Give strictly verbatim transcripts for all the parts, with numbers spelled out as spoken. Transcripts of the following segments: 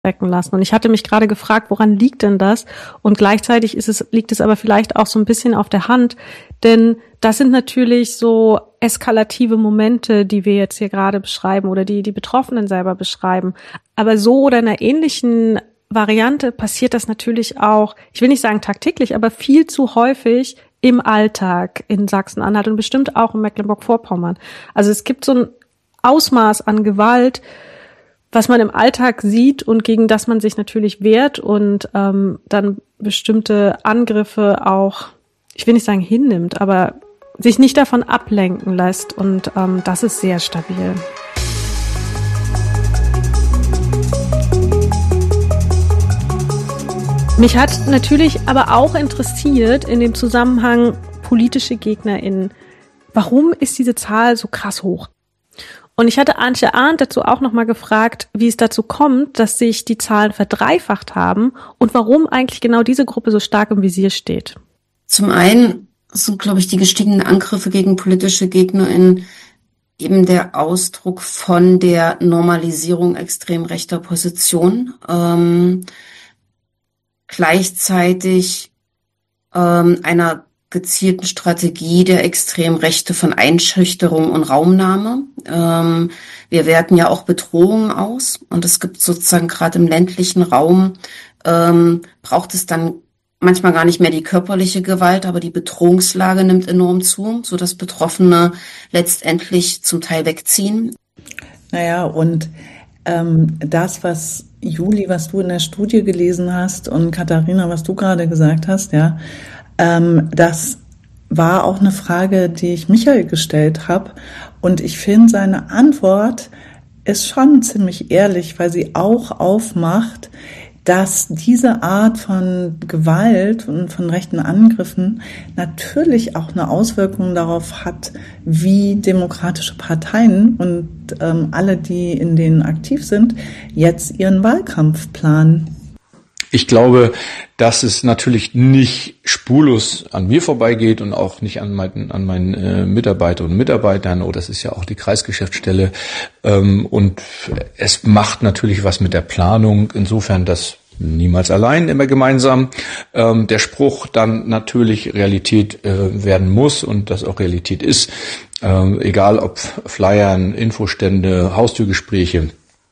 lassen. Und ich hatte mich gerade gefragt, woran liegt denn das? Und gleichzeitig ist es, liegt es aber vielleicht auch so ein bisschen auf der Hand, denn das sind natürlich so eskalative Momente, die wir jetzt hier gerade beschreiben oder die die Betroffenen selber beschreiben. Aber so oder in einer ähnlichen Variante passiert das natürlich auch, ich will nicht sagen tagtäglich, aber viel zu häufig im Alltag in Sachsen-Anhalt und bestimmt auch in Mecklenburg-Vorpommern. Also es gibt so ein Ausmaß an Gewalt, was man im Alltag sieht und gegen das man sich natürlich wehrt und ähm, dann bestimmte Angriffe auch, ich will nicht sagen hinnimmt, aber sich nicht davon ablenken lässt und ähm, das ist sehr stabil. Mich hat natürlich aber auch interessiert in dem Zusammenhang politische GegnerInnen. Warum ist diese Zahl so krass hoch? Und ich hatte Antje Arndt dazu auch nochmal gefragt, wie es dazu kommt, dass sich die Zahlen verdreifacht haben und warum eigentlich genau diese Gruppe so stark im Visier steht. Zum einen sind, glaube ich, die gestiegenen Angriffe gegen politische GegnerInnen eben der Ausdruck von der Normalisierung extrem rechter Position. Ähm, gleichzeitig ähm, einer gezielten Strategie der Extremrechte von Einschüchterung und Raumnahme. Ähm, wir werten ja auch Bedrohungen aus und es gibt sozusagen gerade im ländlichen Raum, ähm, braucht es dann manchmal gar nicht mehr die körperliche Gewalt, aber die Bedrohungslage nimmt enorm zu, sodass Betroffene letztendlich zum Teil wegziehen. Naja, und ähm, das, was Juli, was du in der Studie gelesen hast und Katharina, was du gerade gesagt hast, ja, ähm, das war auch eine Frage, die ich Michael gestellt habe. Und ich finde, seine Antwort ist schon ziemlich ehrlich, weil sie auch aufmacht, dass diese Art von Gewalt und von rechten Angriffen natürlich auch eine Auswirkung darauf hat, wie demokratische Parteien und ähm, alle, die in denen aktiv sind, jetzt ihren Wahlkampf planen. Ich glaube, dass es natürlich nicht spurlos an mir vorbeigeht und auch nicht an meinen, an meinen äh, Mitarbeiterinnen und Mitarbeitern. Oh, das ist ja auch die Kreisgeschäftsstelle. Ähm, und es macht natürlich was mit der Planung. Insofern, dass niemals allein, immer gemeinsam. Ähm, der Spruch dann natürlich Realität äh, werden muss und das auch Realität ist. Ähm, egal ob Flyern, Infostände, Haustürgespräche.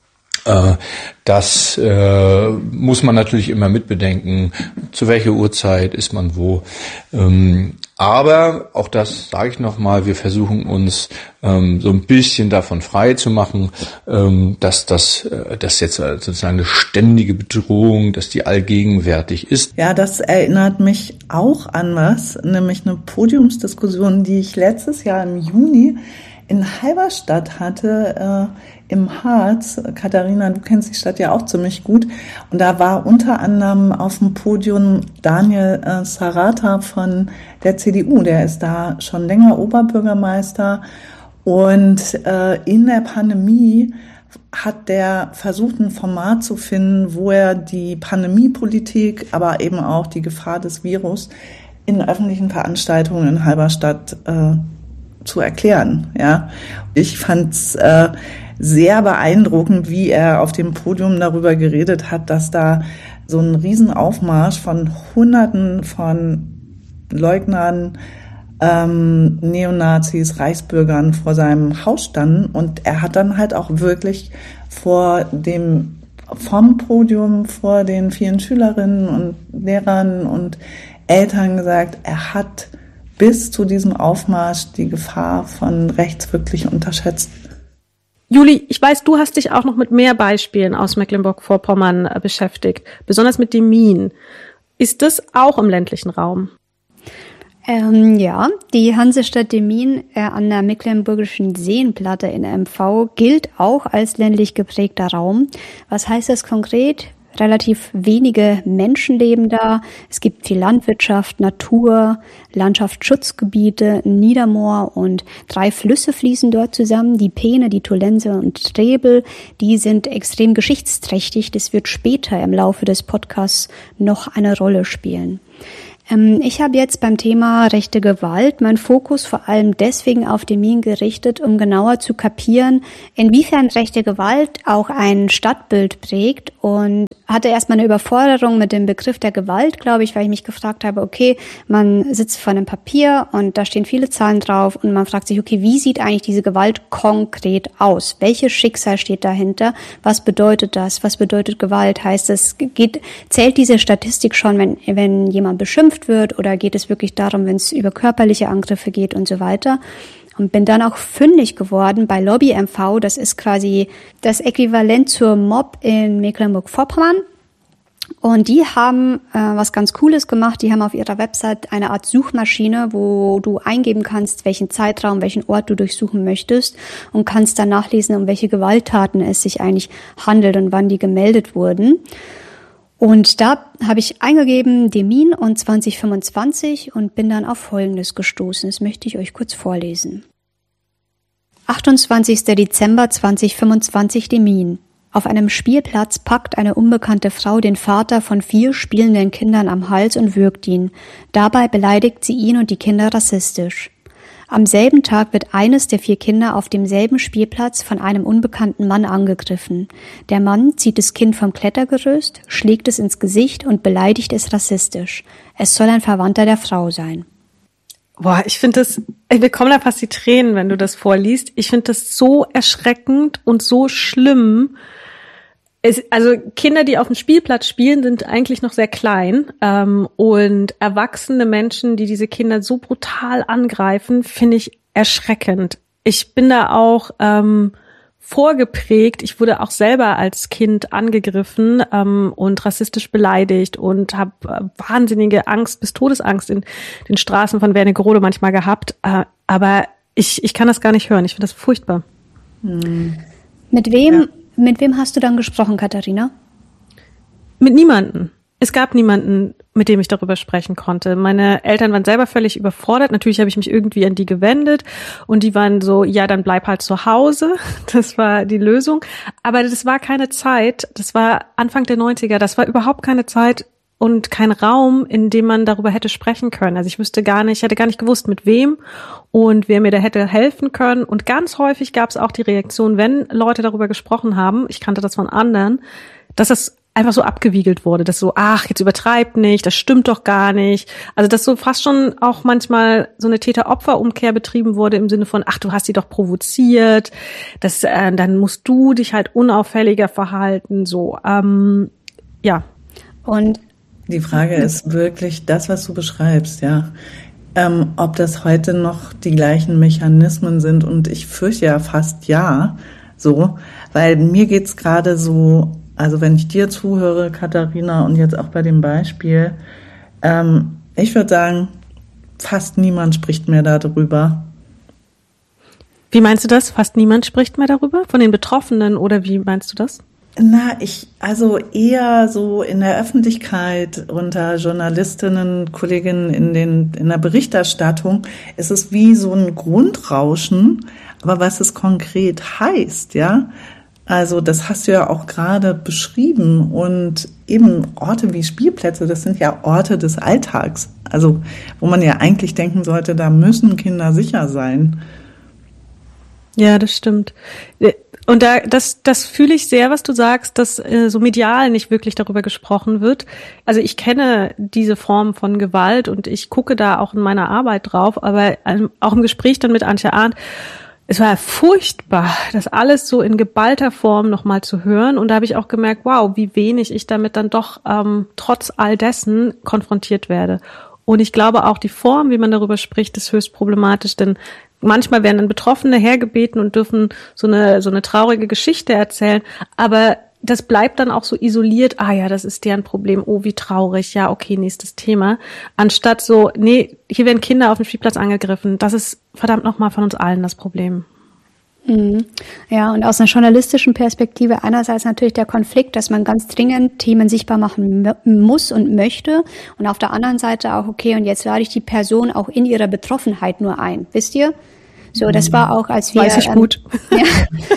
Das äh, muss man natürlich immer mitbedenken, zu welcher Uhrzeit ist man wo. Ähm, aber, auch das sage ich nochmal, wir versuchen uns ähm, so ein bisschen davon frei zu machen, ähm, dass das äh, dass jetzt sozusagen eine ständige Bedrohung, dass die allgegenwärtig ist. Ja, das erinnert mich auch an was, nämlich eine Podiumsdiskussion, die ich letztes Jahr im Juni in Halberstadt hatte, äh, im Harz. Katharina, du kennst die Stadt ja auch ziemlich gut. Und da war unter anderem auf dem Podium Daniel äh, Sarata von der C D U. Der ist da schon länger Oberbürgermeister. Und äh, in der Pandemie hat der versucht, ein Format zu finden, wo er die Pandemiepolitik, aber eben auch die Gefahr des Virus in öffentlichen Veranstaltungen in Halberstadt äh, zu erklären. Ja, ich fand's äh, sehr beeindruckend, wie er auf dem Podium darüber geredet hat, dass da so ein Riesenaufmarsch von Hunderten von Leugnern, ähm, Neonazis, Reichsbürgern vor seinem Haus standen und er hat dann halt auch wirklich vor dem vom Podium vor den vielen Schülerinnen und Lehrern und Eltern gesagt, er hat bis zu diesem Aufmarsch die Gefahr von rechts wirklich unterschätzt. Juli, ich weiß, du hast dich auch noch mit mehr Beispielen aus Mecklenburg-Vorpommern äh, beschäftigt, besonders mit dem Min. Ist das auch im ländlichen Raum? Ähm, ja, die Hansestadt Demmin äh, an der Mecklenburgischen Seenplatte in M V gilt auch als ländlich geprägter Raum. Was heißt das konkret? Relativ wenige Menschen leben da. Es gibt viel Landwirtschaft, Natur, Landschaftsschutzgebiete, Niedermoor und drei Flüsse fließen dort zusammen. Die Peene, die Tolense und Trebel, die sind extrem geschichtsträchtig. Das wird später im Laufe des Podcasts noch eine Rolle spielen. Ähm, ich habe jetzt beim Thema rechte Gewalt meinen Fokus vor allem deswegen auf Demin gerichtet, um genauer zu kapieren, inwiefern rechte Gewalt auch ein Stadtbild prägt, und hatte erstmal eine Überforderung mit dem Begriff der Gewalt, glaube ich, weil ich mich gefragt habe, okay, man sitzt vor einem Papier und da stehen viele Zahlen drauf und man fragt sich, okay, wie sieht eigentlich diese Gewalt konkret aus? Welches Schicksal steht dahinter? Was bedeutet das? Was bedeutet Gewalt? Heißt es, geht, zählt diese Statistik schon, wenn, wenn jemand beschimpft wird, oder geht es wirklich darum, wenn es über körperliche Angriffe geht und so weiter? Und bin dann auch fündig geworden bei Lobby M V. Das ist quasi das Äquivalent zur Mob in Mecklenburg-Vorpommern. Und die haben äh, was ganz Cooles gemacht. Die haben auf ihrer Website eine Art Suchmaschine, wo du eingeben kannst, welchen Zeitraum, welchen Ort du durchsuchen möchtest, und kannst dann nachlesen, um welche Gewalttaten es sich eigentlich handelt und wann die gemeldet wurden. Und da habe ich eingegeben Demin und zwanzig fünfundzwanzig und bin dann auf Folgendes gestoßen. Das möchte ich euch kurz vorlesen. achtundzwanzigster Dezember zweitausendfünfundzwanzig, Demin. Auf einem Spielplatz packt eine unbekannte Frau den Vater von vier spielenden Kindern am Hals und würgt ihn. Dabei beleidigt sie ihn und die Kinder rassistisch. Am selben Tag wird eines der vier Kinder auf demselben Spielplatz von einem unbekannten Mann angegriffen. Der Mann zieht das Kind vom Klettergerüst, schlägt es ins Gesicht und beleidigt es rassistisch. Es soll ein Verwandter der Frau sein. Boah, ich finde das, mir kommen da fast die Tränen, wenn du das vorliest. Ich finde das so erschreckend und so schlimm. Es, also Kinder, die auf dem Spielplatz spielen, sind eigentlich noch sehr klein, ähm, und erwachsene Menschen, die diese Kinder so brutal angreifen, finde ich erschreckend. Ich bin da auch ähm, vorgeprägt. Ich wurde auch selber als Kind angegriffen ähm, und rassistisch beleidigt und habe äh, wahnsinnige Angst bis Todesangst in den Straßen von Wernigerode manchmal gehabt. Äh, aber ich ich kann das gar nicht hören. Ich finde das furchtbar. Hm. Mit wem? Ja. Mit wem hast du dann gesprochen, Katharina? Mit niemanden. Es gab niemanden, mit dem ich darüber sprechen konnte. Meine Eltern waren selber völlig überfordert. Natürlich habe ich mich irgendwie an die gewendet und die waren so, ja, dann bleib halt zu Hause. Das war die Lösung. Aber das war keine Zeit, das war Anfang der neunziger, das war überhaupt keine Zeit und kein Raum, in dem man darüber hätte sprechen können. Also ich wüsste gar nicht, ich hätte gar nicht gewusst, mit wem und wer mir da hätte helfen können. Und ganz häufig gab es auch die Reaktion, wenn Leute darüber gesprochen haben, ich kannte das von anderen, dass das einfach so abgewiegelt wurde, dass so, ach, jetzt übertreibt nicht, das stimmt doch gar nicht. Also dass so fast schon auch manchmal so eine Täter-Opfer-Umkehr betrieben wurde im Sinne von, ach, du hast sie doch provoziert, das, äh, dann musst du dich halt unauffälliger verhalten, so, ähm, ja. Und die Frage ist wirklich das, was du beschreibst, ja. Ähm, ob das heute noch die gleichen Mechanismen sind, und ich fürchte ja fast ja, so, weil mir geht's gerade so, also wenn ich dir zuhöre, Katharina, und jetzt auch bei dem Beispiel, ähm, ich würde sagen, fast niemand spricht mehr darüber. Wie meinst du das? Fast niemand spricht mehr darüber? Von den Betroffenen, oder wie meinst du das? Na, ich, also eher so in der Öffentlichkeit, unter Journalistinnen, Kolleginnen in den, in der Berichterstattung, ist es wie so ein Grundrauschen. Aber was es konkret heißt, ja, also das hast du ja auch gerade beschrieben, und eben Orte wie Spielplätze, das sind ja Orte des Alltags. Also, wo man ja eigentlich denken sollte, da müssen Kinder sicher sein. Ja, das stimmt. Und da, das, das fühle ich sehr, was du sagst, dass äh, so medial nicht wirklich darüber gesprochen wird. Also ich kenne diese Form von Gewalt und ich gucke da auch in meiner Arbeit drauf, aber ähm, auch im Gespräch dann mit Antje Arndt, es war furchtbar, das alles so in geballter Form nochmal zu hören. Und da habe ich auch gemerkt, wow, wie wenig ich damit dann doch ähm, trotz all dessen konfrontiert werde. Und ich glaube auch, die Form, wie man darüber spricht, ist höchst problematisch, denn manchmal werden dann Betroffene hergebeten und dürfen so eine so eine traurige Geschichte erzählen, aber das bleibt dann auch so isoliert, ah ja, das ist deren Problem, oh, wie traurig, ja, okay, nächstes Thema. Anstatt so, nee, hier werden Kinder auf dem Spielplatz angegriffen, das ist verdammt nochmal von uns allen das Problem. Mhm. Ja, und aus einer journalistischen Perspektive einerseits natürlich der Konflikt, dass man ganz dringend Themen sichtbar machen m- muss und möchte, und auf der anderen Seite auch, okay, und jetzt lade ich die Person auch in ihrer Betroffenheit nur ein, wisst ihr? So, das war auch, als wir... Weiß ich gut. Ähm, ja,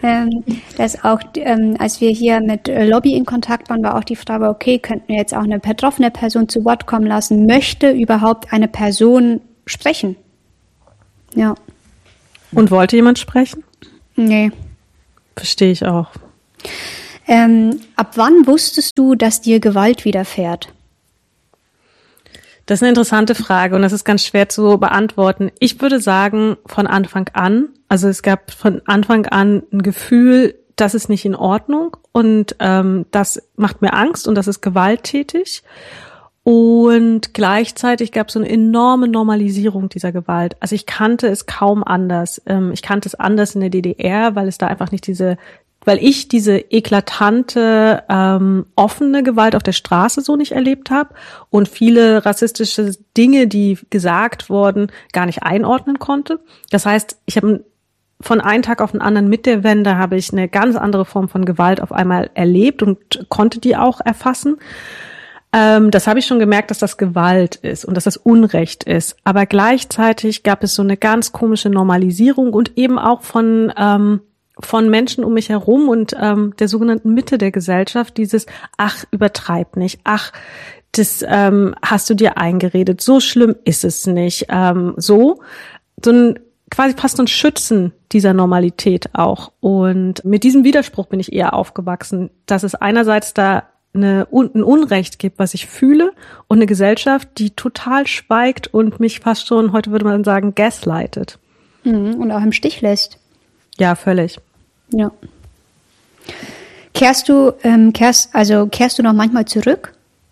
ähm, dass auch, ähm, als wir hier mit Lobby in Kontakt waren, war auch die Frage, okay, könnten wir jetzt auch eine betroffene Person zu Wort kommen lassen? Möchte überhaupt eine Person sprechen? Ja. Und wollte jemand sprechen? Nee. Verstehe ich auch. Ähm, ab wann wusstest du, dass dir Gewalt widerfährt? Das ist eine interessante Frage und das ist ganz schwer zu beantworten. Ich würde sagen, von Anfang an, also es gab von Anfang an ein Gefühl, das ist nicht in Ordnung und ähm, das macht mir Angst und das ist gewalttätig. Und gleichzeitig gab es so eine enorme Normalisierung dieser Gewalt. Also ich kannte es kaum anders. Ähm, ich kannte es anders in der D D R, weil es da einfach nicht diese weil ich diese eklatante, ähm, offene Gewalt auf der Straße so nicht erlebt habe und viele rassistische Dinge, die gesagt wurden, gar nicht einordnen konnte. Das heißt, ich habe von einem Tag auf den anderen mit der Wende habe ich eine ganz andere Form von Gewalt auf einmal erlebt und konnte die auch erfassen. Ähm, das habe ich schon gemerkt, dass das Gewalt ist und dass das Unrecht ist. Aber gleichzeitig gab es so eine ganz komische Normalisierung und eben auch von ähm, von Menschen um mich herum und ähm, der sogenannten Mitte der Gesellschaft, dieses, ach, übertreib nicht, ach, das ähm, hast du dir eingeredet, so schlimm ist es nicht, ähm, so, so ein quasi fast ein Schützen dieser Normalität auch. Und mit diesem Widerspruch bin ich eher aufgewachsen, dass es einerseits da eine, ein Unrecht gibt, was ich fühle, und eine Gesellschaft, die total schweigt und mich fast schon, heute würde man sagen, gaslightet. Mhm, und auch im Stich lässt. Ja, völlig. Ja. Kehrst du, ähm, kehrst, also kehrst du noch manchmal zurück?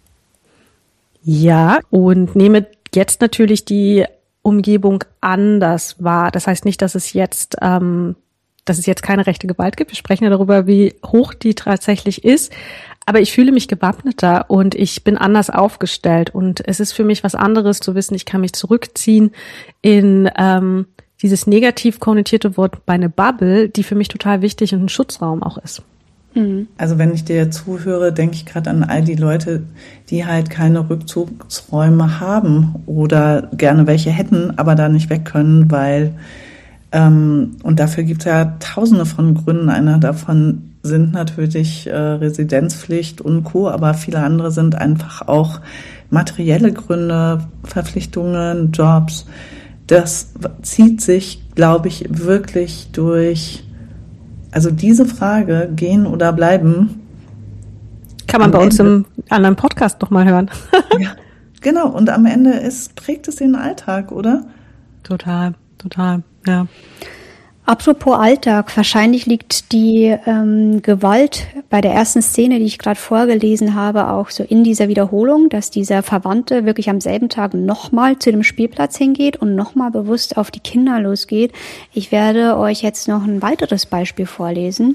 Ja, und nehme jetzt natürlich die Umgebung anders wahr. Das heißt nicht, dass es jetzt, ähm, dass es jetzt keine rechte Gewalt gibt. Wir sprechen ja darüber, wie hoch die tatsächlich ist. Aber ich fühle mich gewappneter und ich bin anders aufgestellt. Und es ist für mich was anderes zu wissen, ich kann mich zurückziehen in ähm, dieses negativ konnotierte Wort bei einer Bubble, die für mich total wichtig und ein Schutzraum auch ist. Also wenn ich dir zuhöre, denke ich gerade an all die Leute, die halt keine Rückzugsräume haben oder gerne welche hätten, aber da nicht weg können, weil, ähm, und dafür gibt es ja tausende von Gründen. Einer davon sind natürlich äh, Residenzpflicht und Co., aber viele andere sind einfach auch materielle Gründe, Verpflichtungen, Jobs. Das zieht sich, glaube ich, wirklich durch, also diese Frage, gehen oder bleiben. Kann man bei uns im anderen Podcast noch mal hören. Ja, genau. Und am Ende ist, prägt es den Alltag, oder? Total, total, ja. Apropos Alltag, wahrscheinlich liegt die ähm, Gewalt bei der ersten Szene, die ich gerade vorgelesen habe, auch so in dieser Wiederholung, dass dieser Verwandte wirklich am selben Tag nochmal zu dem Spielplatz hingeht und nochmal bewusst auf die Kinder losgeht. Ich werde euch jetzt noch ein weiteres Beispiel vorlesen.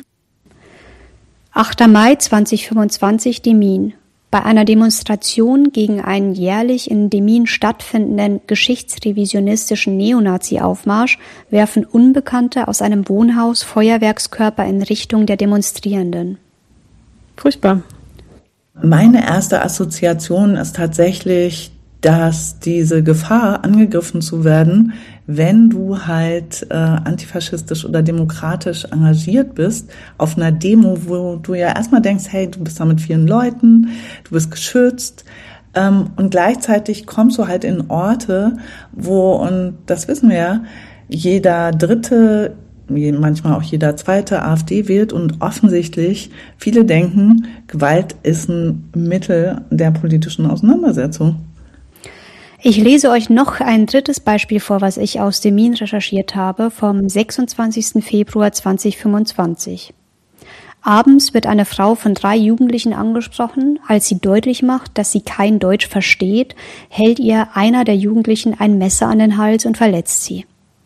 achter Mai zweitausendfünfundzwanzig, Demmin. Bei einer Demonstration gegen einen jährlich in Demmin stattfindenden geschichtsrevisionistischen Neonazi-Aufmarsch werfen Unbekannte aus einem Wohnhaus Feuerwerkskörper in Richtung der Demonstrierenden. Furchtbar. Meine erste Assoziation ist tatsächlich, dass diese Gefahr, angegriffen zu werden, wenn du halt äh, antifaschistisch oder demokratisch engagiert bist, auf einer Demo, wo du ja erstmal denkst, hey, du bist da mit vielen Leuten, du bist geschützt, ähm, und gleichzeitig kommst du halt in Orte, wo, und das wissen wir ja, jeder dritte, manchmal auch jeder zweite AfD wählt und offensichtlich viele denken, Gewalt ist ein Mittel der politischen Auseinandersetzung. Ich lese euch noch ein drittes Beispiel vor, was ich aus Demmin recherchiert habe, vom sechsundzwanzigsten Februar zweitausendfünfundzwanzig. Abends wird eine Frau von drei Jugendlichen angesprochen. Als sie deutlich macht, dass sie kein Deutsch versteht, hält ihr einer der Jugendlichen ein Messer an den Hals und verletzt sie.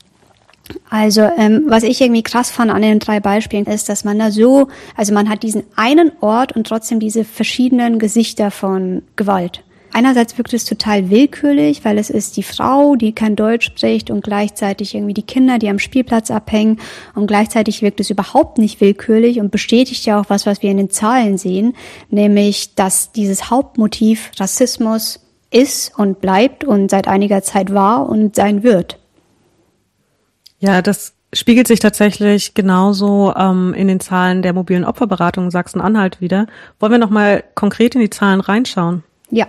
Also ähm, was ich irgendwie krass fand an den drei Beispielen ist, dass man da so, also man hat diesen einen Ort und trotzdem diese verschiedenen Gesichter von Gewalt. Einerseits wirkt es total willkürlich, weil es ist die Frau, die kein Deutsch spricht, und gleichzeitig irgendwie die Kinder, die am Spielplatz abhängen, und gleichzeitig wirkt es überhaupt nicht willkürlich und bestätigt ja auch was, was wir in den Zahlen sehen, nämlich, dass dieses Hauptmotiv Rassismus ist und bleibt und seit einiger Zeit war und sein wird. Ja, das spiegelt sich tatsächlich genauso ähm, in den Zahlen der mobilen Opferberatung in Sachsen-Anhalt wieder. Wollen wir nochmal konkret in die Zahlen reinschauen? Ja.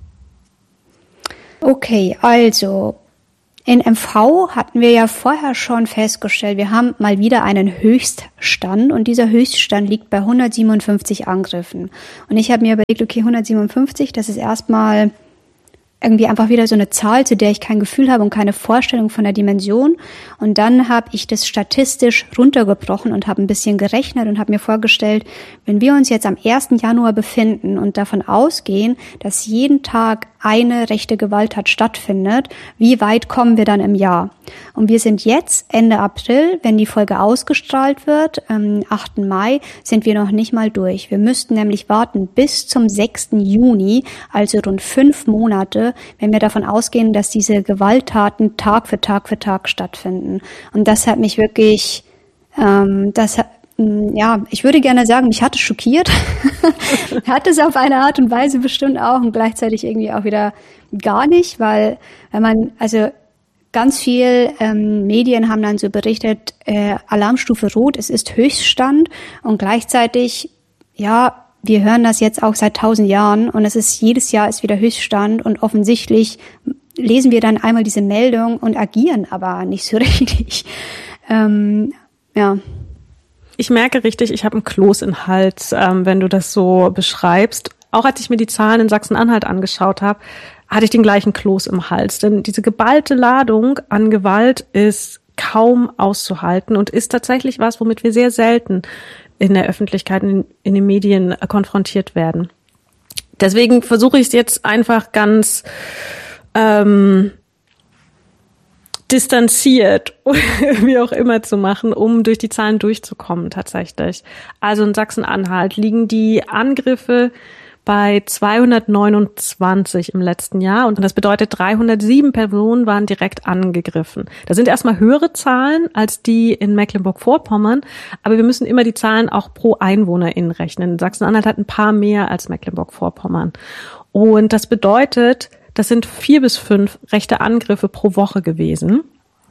Okay, also in M V hatten wir ja vorher schon festgestellt, wir haben mal wieder einen Höchststand und dieser Höchststand liegt bei hundertsiebenundfünfzig Angriffen. Und ich habe mir überlegt, okay, hundertsiebenundfünfzig, das ist erstmal irgendwie einfach wieder so eine Zahl, zu der ich kein Gefühl habe und keine Vorstellung von der Dimension. Und dann habe ich das statistisch runtergebrochen und habe ein bisschen gerechnet und habe mir vorgestellt, wenn wir uns jetzt am ersten Januar befinden und davon ausgehen, dass jeden Tag eine rechte Gewalttat stattfindet, wie weit kommen wir dann im Jahr? Und wir sind jetzt Ende April, wenn die Folge ausgestrahlt wird, am achten Mai, sind wir noch nicht mal durch. Wir müssten nämlich warten bis zum sechsten Juni, also rund fünf Monate, wenn wir davon ausgehen, dass diese Gewalttaten Tag für Tag für Tag stattfinden. Und das hat mich wirklich, ähm, das hat, ja, ich würde gerne sagen, mich hat es schockiert. Hat es auf eine Art und Weise bestimmt auch und gleichzeitig irgendwie auch wieder gar nicht, weil wenn man, also ganz viel ähm, Medien haben dann so berichtet, äh, Alarmstufe Rot, es ist Höchststand und gleichzeitig, ja, wir hören das jetzt auch seit tausend Jahren und es ist jedes Jahr ist wieder Höchststand und offensichtlich lesen wir dann einmal diese Meldung und agieren aber nicht so richtig. Ähm, ja. Ich merke richtig, ich habe einen Kloß im Hals, ähm, wenn du das so beschreibst. Auch als ich mir die Zahlen in Sachsen-Anhalt angeschaut habe, hatte ich den gleichen Kloß im Hals. Denn diese geballte Ladung an Gewalt ist kaum auszuhalten und ist tatsächlich was, womit wir sehr selten in der Öffentlichkeit, in, in den Medien konfrontiert werden. Deswegen versuche ich es jetzt einfach ganz ähm, distanziert, wie auch immer zu machen, um durch die Zahlen durchzukommen tatsächlich. Also in Sachsen-Anhalt liegen die Angriffe bei zweihundertneunundzwanzig im letzten Jahr und das bedeutet, dreihundertsieben Personen waren direkt angegriffen. Das sind erstmal höhere Zahlen als die in Mecklenburg-Vorpommern, aber wir müssen immer die Zahlen auch pro EinwohnerInnen rechnen. Sachsen-Anhalt hat ein paar mehr als Mecklenburg-Vorpommern. Und das bedeutet, das sind vier bis fünf rechte Angriffe pro Woche gewesen.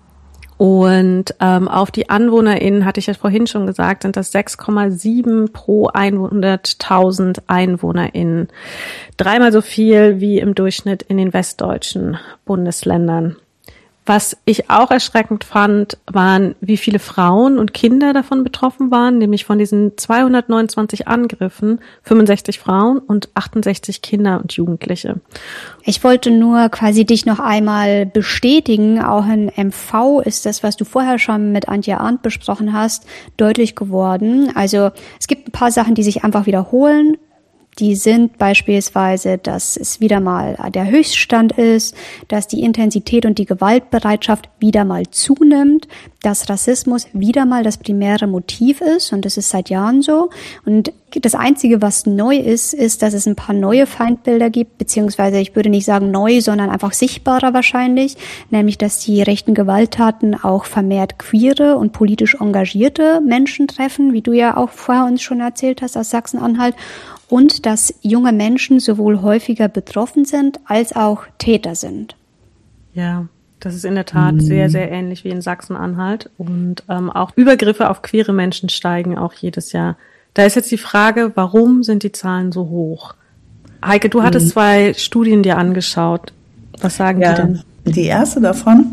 Und ähm, auf die AnwohnerInnen, hatte ich ja vorhin schon gesagt, sind das sechs Komma sieben pro hunderttausend EinwohnerInnen. Dreimal so viel wie im Durchschnitt in den westdeutschen Bundesländern. Was ich auch erschreckend fand, waren, wie viele Frauen und Kinder davon betroffen waren, nämlich von diesen zweihundertneunundzwanzig Angriffen, fünfundsechzig Frauen und achtundsechzig Kinder und Jugendliche. Ich wollte nur quasi dich noch einmal bestätigen, auch in M V ist das, was du vorher schon mit Antje Arndt besprochen hast, deutlich geworden. Also es gibt ein paar Sachen, die sich einfach wiederholen. Die sind beispielsweise, dass es wieder mal der Höchststand ist, dass die Intensität und die Gewaltbereitschaft wieder mal zunimmt, dass Rassismus wieder mal das primäre Motiv ist und das ist seit Jahren so. Und das Einzige, was neu ist, ist, dass es ein paar neue Feindbilder gibt, beziehungsweise ich würde nicht sagen neu, sondern einfach sichtbarer wahrscheinlich, nämlich, dass die rechten Gewalttaten auch vermehrt queere und politisch engagierte Menschen treffen, wie du ja auch vorher uns schon erzählt hast aus Sachsen-Anhalt. Und dass junge Menschen sowohl häufiger betroffen sind, als auch Täter sind. Ja, das ist in der Tat mhm. sehr, sehr ähnlich wie in Sachsen-Anhalt. Und ähm, auch Übergriffe auf queere Menschen steigen auch jedes Jahr. Da ist jetzt die Frage, warum sind die Zahlen so hoch? Heike, du hattest mhm. zwei Studien dir angeschaut. Was sagen ja, die denn? Die erste davon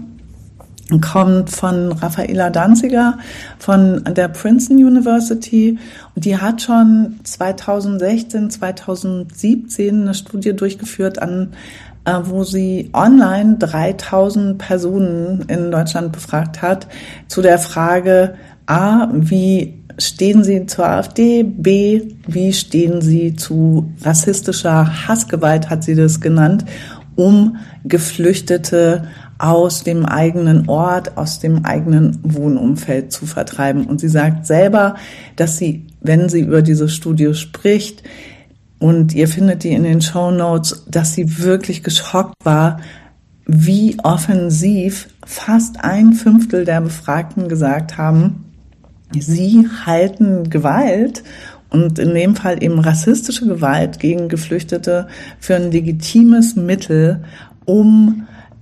kommt von Raffaela Danziger von der Princeton University und die hat schon zweitausendsechzehn, zweitausendsiebzehn eine Studie durchgeführt, an äh, wo sie online dreitausend Personen in Deutschland befragt hat zu der Frage A, wie stehen Sie zur AfD, B, wie stehen Sie zu rassistischer Hassgewalt, hat sie das genannt, um Geflüchtete aus dem eigenen Ort, aus dem eigenen Wohnumfeld zu vertreiben. Und sie sagt selber, dass sie, wenn sie über diese Studie spricht, und ihr findet die in den Shownotes, dass sie wirklich geschockt war, wie offensiv fast ein Fünftel der Befragten gesagt haben, sie halten Gewalt und in dem Fall eben rassistische Gewalt gegen Geflüchtete für ein legitimes Mittel, um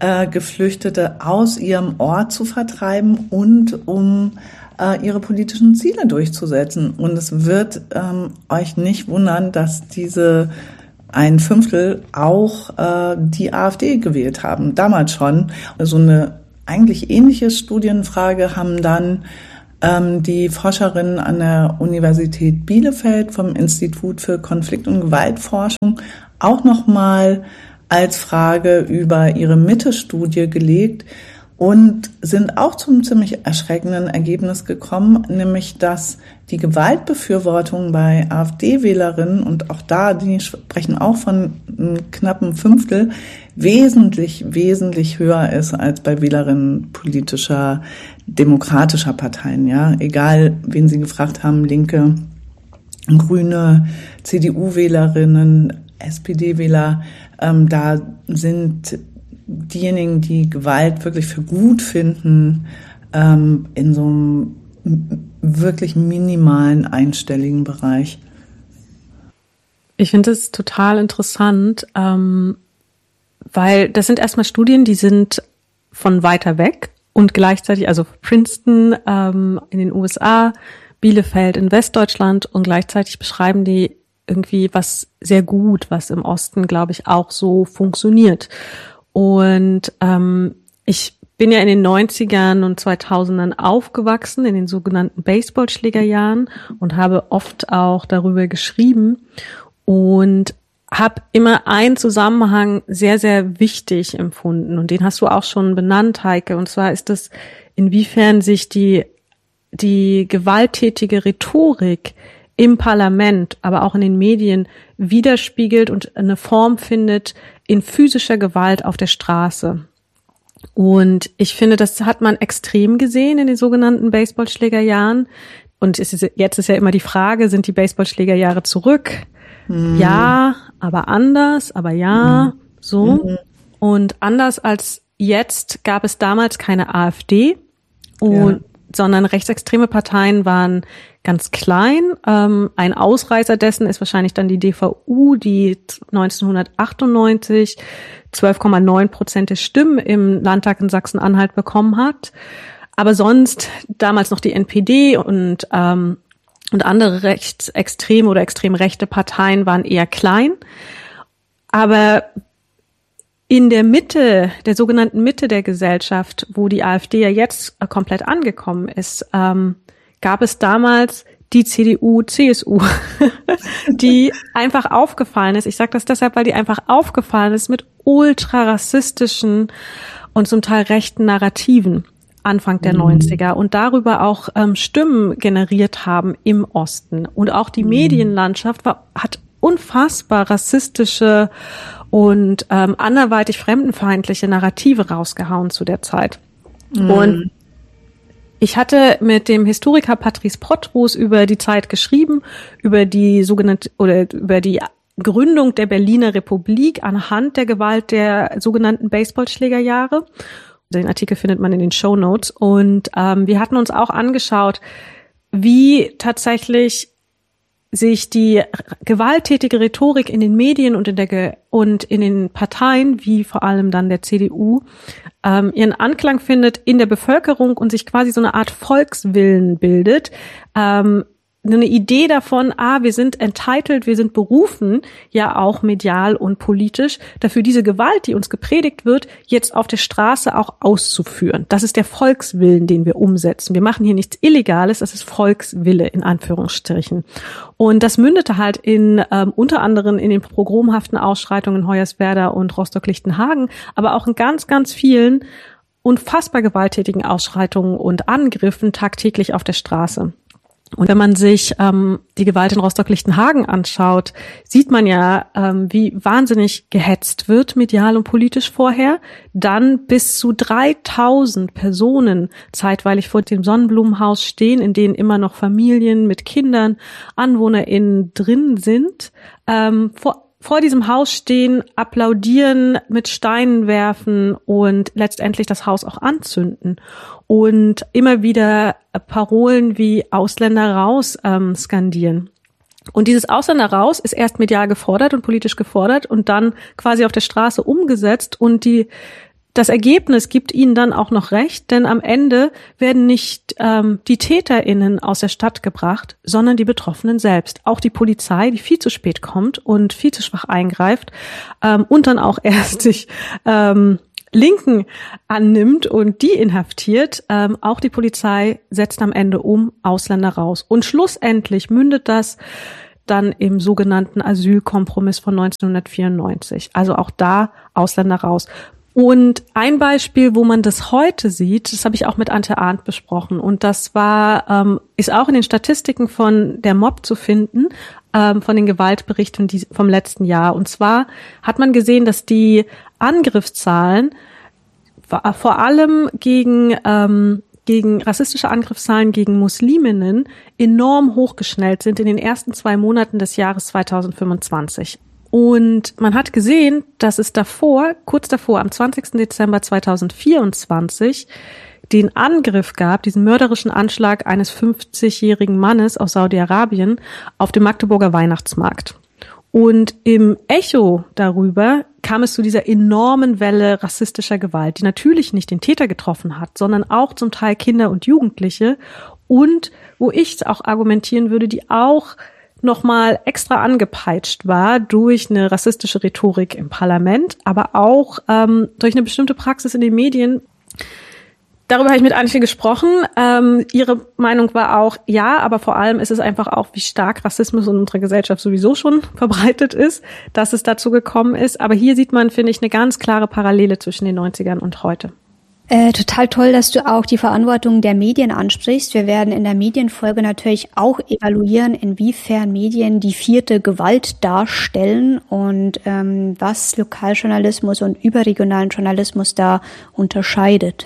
äh, Geflüchtete aus ihrem Ort zu vertreiben und um äh, ihre politischen Ziele durchzusetzen. Und es wird ähm, euch nicht wundern, dass diese ein Fünftel auch äh, die AfD gewählt haben, damals schon. So eine eigentlich ähnliche Studienfrage haben dann ähm, die Forscherinnen an der Universität Bielefeld vom Institut für Konflikt- und Gewaltforschung auch nochmal als Frage über ihre Mitte-Studie gelegt und sind auch zum ziemlich erschreckenden Ergebnis gekommen, nämlich dass die Gewaltbefürwortung bei AfD-Wählerinnen, und auch da, die sprechen auch von einem knappen Fünftel, wesentlich, wesentlich höher ist als bei Wählerinnen politischer, demokratischer Parteien. Ja, egal, wen sie gefragt haben, Linke, Grüne, C D U-Wählerinnen, S P D-Wähler, ähm, da sind diejenigen, die Gewalt wirklich für gut finden, ähm, in so einem wirklich minimalen einstelligen Bereich. Ich finde das total interessant, ähm, weil das sind erstmal Studien, die sind von weiter weg und gleichzeitig, also Princeton ähm, in den U S A, Bielefeld in Westdeutschland, und gleichzeitig beschreiben die irgendwie was sehr gut, was im Osten, glaube ich, auch so funktioniert. Und ähm, ich bin ja in den neunzigern und zweitausendern aufgewachsen, in den sogenannten Baseballschlägerjahren, und habe oft auch darüber geschrieben und habe immer einen Zusammenhang sehr, sehr wichtig empfunden. Und den hast du auch schon benannt, Heike. Und zwar ist es, inwiefern sich die, die gewalttätige Rhetorik im Parlament, aber auch in den Medien widerspiegelt und eine Form findet in physischer Gewalt auf der Straße. Und ich finde, das hat man extrem gesehen in den sogenannten Baseballschlägerjahren. Und es ist, jetzt ist ja immer die Frage, sind die Baseballschlägerjahre zurück? Mhm. Ja, aber anders, aber ja, mhm. so. Mhm. Und anders als jetzt gab es damals keine AfD, und, ja. sondern rechtsextreme Parteien waren ganz klein. Ähm, ein Ausreißer dessen ist wahrscheinlich dann die D V U, die neunzehnhundertachtundneunzig zwölf Komma neun Prozent der Stimmen im Landtag in Sachsen-Anhalt bekommen hat. Aber sonst damals noch die N P D und ähm, und andere rechtsextreme oder extrem rechte Parteien waren eher klein. Aber in der Mitte, der sogenannten Mitte der Gesellschaft, wo die AfD ja jetzt komplett angekommen ist, ähm, gab es damals die C D U, C S U, die einfach aufgefallen ist. Ich sage das deshalb, weil die einfach aufgefallen ist mit ultrarassistischen und zum Teil rechten Narrativen Anfang der mhm. neunziger und darüber auch ähm, Stimmen generiert haben im Osten. Und auch die mhm. Medienlandschaft war, hat unfassbar rassistische und ähm, anderweitig fremdenfeindliche Narrative rausgehauen zu der Zeit. Mhm. Und ich hatte mit dem Historiker Patrice Pottruß über die Zeit geschrieben, über die sogenannte oder über die Gründung der Berliner Republik anhand der Gewalt der sogenannten Baseballschlägerjahre. Den Artikel findet man in den Shownotes. Und ähm, wir hatten uns auch angeschaut, wie tatsächlich sich die gewalttätige Rhetorik in den Medien und in der Ge- und in den Parteien, wie vor allem dann der C D U, ähm, ihren Anklang findet in der Bevölkerung und sich quasi so eine Art Volkswillen bildet. Ähm, eine Idee davon, ah, wir sind entitled, wir sind berufen, ja auch medial und politisch, dafür diese Gewalt, die uns gepredigt wird, jetzt auf der Straße auch auszuführen. Das ist der Volkswillen, den wir umsetzen. Wir machen hier nichts Illegales, das ist Volkswille in Anführungsstrichen. Und das mündete halt in ähm, unter anderem in den pogromhaften Ausschreitungen in Hoyerswerda und Rostock-Lichtenhagen, aber auch in ganz, ganz vielen unfassbar gewalttätigen Ausschreitungen und Angriffen tagtäglich auf der Straße. Und wenn man sich ähm, die Gewalt in Rostock-Lichtenhagen anschaut, sieht man ja, ähm, wie wahnsinnig gehetzt wird, medial und politisch vorher. Dann bis zu dreitausend Personen zeitweilig vor dem Sonnenblumenhaus stehen, in denen immer noch Familien mit Kindern, AnwohnerInnen drin sind. Ähm, vor vor diesem Haus stehen, applaudieren, mit Steinen werfen und letztendlich das Haus auch anzünden. Und immer wieder Parolen wie Ausländer raus ähm, skandieren. Und dieses Ausländer raus ist erst medial gefordert und politisch gefordert und dann quasi auf der Straße umgesetzt. Und die das Ergebnis gibt ihnen dann auch noch recht, denn am Ende werden nicht ähm, die TäterInnen aus der Stadt gebracht, sondern die Betroffenen selbst. Auch die Polizei, die viel zu spät kommt und viel zu schwach eingreift ähm, und dann auch erst sich ähm, Linken annimmt und die inhaftiert. Ähm, auch die Polizei setzt am Ende um, Ausländer raus. Und schlussendlich mündet das dann im sogenannten Asylkompromiss von neunzehnhundertvierundneunzig. Also auch da Ausländer raus. Und ein Beispiel, wo man das heute sieht, das habe ich auch mit Antje Arndt besprochen. Und das war, ähm, ist auch in den Statistiken von der Mob zu finden, ähm, von den Gewaltberichten die, vom letzten Jahr. Und zwar hat man gesehen, dass die Angriffszahlen vor allem gegen, ähm, gegen rassistische Angriffszahlen gegen Musliminnen enorm hochgeschnellt sind in den ersten zwei Monaten des Jahres zweitausendfünfundzwanzig. Und man hat gesehen, dass es davor, kurz davor, am zwanzigsten Dezember zweitausendvierundzwanzig, den Angriff gab, diesen mörderischen Anschlag eines fünfzigjährigen Mannes aus Saudi-Arabien auf dem Magdeburger Weihnachtsmarkt. Und im Echo darüber kam es zu dieser enormen Welle rassistischer Gewalt, die natürlich nicht den Täter getroffen hat, sondern auch zum Teil Kinder und Jugendliche und, wo ich auch argumentieren würde, die auch nochmal extra angepeitscht war durch eine rassistische Rhetorik im Parlament, aber auch ähm, durch eine bestimmte Praxis in den Medien. Darüber habe ich mit Antje gesprochen. Ähm, ihre Meinung war auch, ja, aber vor allem ist es einfach auch, wie stark Rassismus in unserer Gesellschaft sowieso schon verbreitet ist, dass es dazu gekommen ist. Aber hier sieht man, finde ich, eine ganz klare Parallele zwischen den neunzigern und heute. Äh, total toll, dass du auch die Verantwortung der Medien ansprichst. Wir werden in der Medienfolge natürlich auch evaluieren, inwiefern Medien die vierte Gewalt darstellen und ähm, was Lokaljournalismus und überregionalen Journalismus da unterscheidet.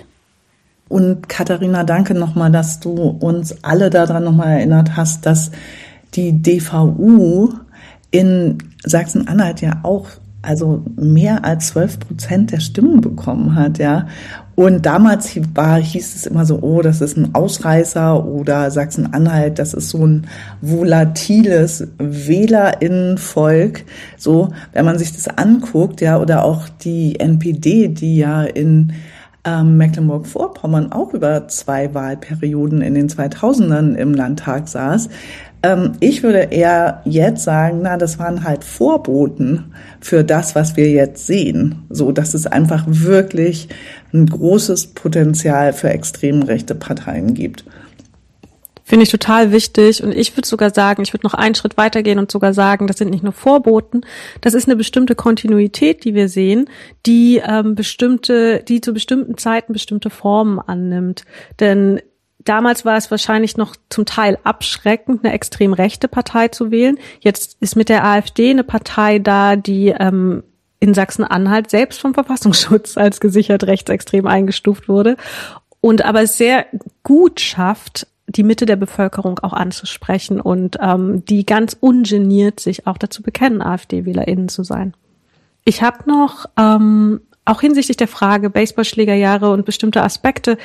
Und Katharina, danke nochmal, dass du uns alle daran nochmal erinnert hast, dass die D V U in Sachsen-Anhalt ja auch also mehr als zwölf Prozent der Stimmen bekommen hat, ja. Und damals war, hieß es immer so, oh, das ist ein Ausreißer oder Sachsen-Anhalt, das ist so ein volatiles WählerInnenvolk. So, wenn man sich das anguckt, ja, oder auch die N P D, die ja in ähm, Mecklenburg-Vorpommern auch über zwei Wahlperioden in den zweitausendern im Landtag saß. Ähm, ich würde eher jetzt sagen, na, das waren halt Vorboten für das, was wir jetzt sehen. So, dass es einfach wirklich ein großes Potenzial für extrem rechte Parteien gibt. Finde ich total wichtig. Und ich würde sogar sagen, ich würde noch einen Schritt weitergehen und sogar sagen, das sind nicht nur Vorboten, das ist eine bestimmte Kontinuität, die wir sehen, die ähm, bestimmte, die zu bestimmten Zeiten bestimmte Formen annimmt. Denn damals war es wahrscheinlich noch zum Teil abschreckend, eine extrem rechte Partei zu wählen. Jetzt ist mit der AfD eine Partei da, die ähm, in Sachsen-Anhalt selbst vom Verfassungsschutz als gesichert rechtsextrem eingestuft wurde und aber es sehr gut schafft, die Mitte der Bevölkerung auch anzusprechen und ähm, die ganz ungeniert sich auch dazu bekennen, AfD-WählerInnen zu sein. Ich habe noch, ähm, auch hinsichtlich der Frage Baseballschlägerjahre und bestimmte Aspekte,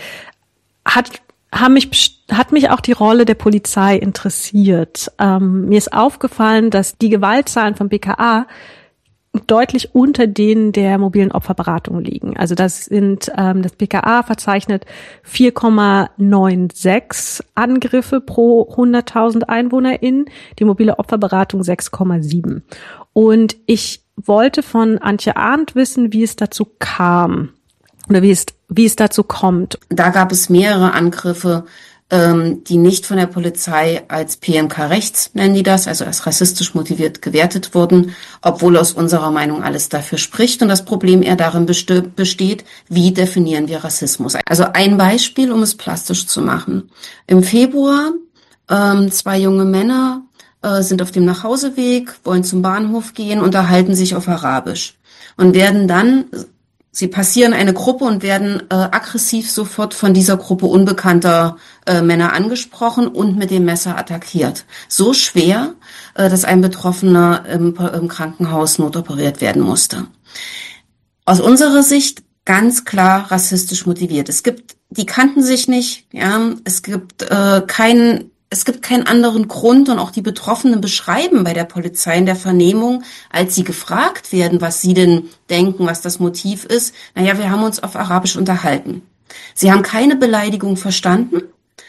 hat haben mich, hat mich auch die Rolle der Polizei interessiert. Ähm, mir ist aufgefallen, dass die Gewaltzahlen vom B K A deutlich unter denen der mobilen Opferberatung liegen. Also das sind, ähm, das B K A verzeichnet vier Komma sechsundneunzig Angriffe pro hunderttausend EinwohnerInnen, die mobile Opferberatung sechs Komma sieben. Und ich wollte von Antje Arndt wissen, wie es dazu kam oder wie es, wie es dazu kommt. Da gab es mehrere Angriffe, die nicht von der Polizei als P M K rechts, nennen die das, also als rassistisch motiviert gewertet wurden, obwohl aus unserer Meinung alles dafür spricht und das Problem eher darin besteht, wie definieren wir Rassismus. Also ein Beispiel, um es plastisch zu machen. Im Februar ähm, zwei junge Männer äh, sind auf dem Nachhauseweg, wollen zum Bahnhof gehen, unterhalten sich auf Arabisch und werden dann Sie passieren eine Gruppe und werden äh, aggressiv sofort von dieser Gruppe unbekannter äh, Männer angesprochen und mit dem Messer attackiert. So schwer, äh, dass ein Betroffener im, im Krankenhaus notoperiert werden musste. Aus unserer Sicht ganz klar rassistisch motiviert. Es gibt, die kannten sich nicht, ja, es gibt äh, keinen es gibt keinen anderen Grund und auch die Betroffenen beschreiben bei der Polizei in der Vernehmung, als sie gefragt werden, was sie denn denken, was das Motiv ist. Naja, wir haben uns auf Arabisch unterhalten. Sie haben keine Beleidigung verstanden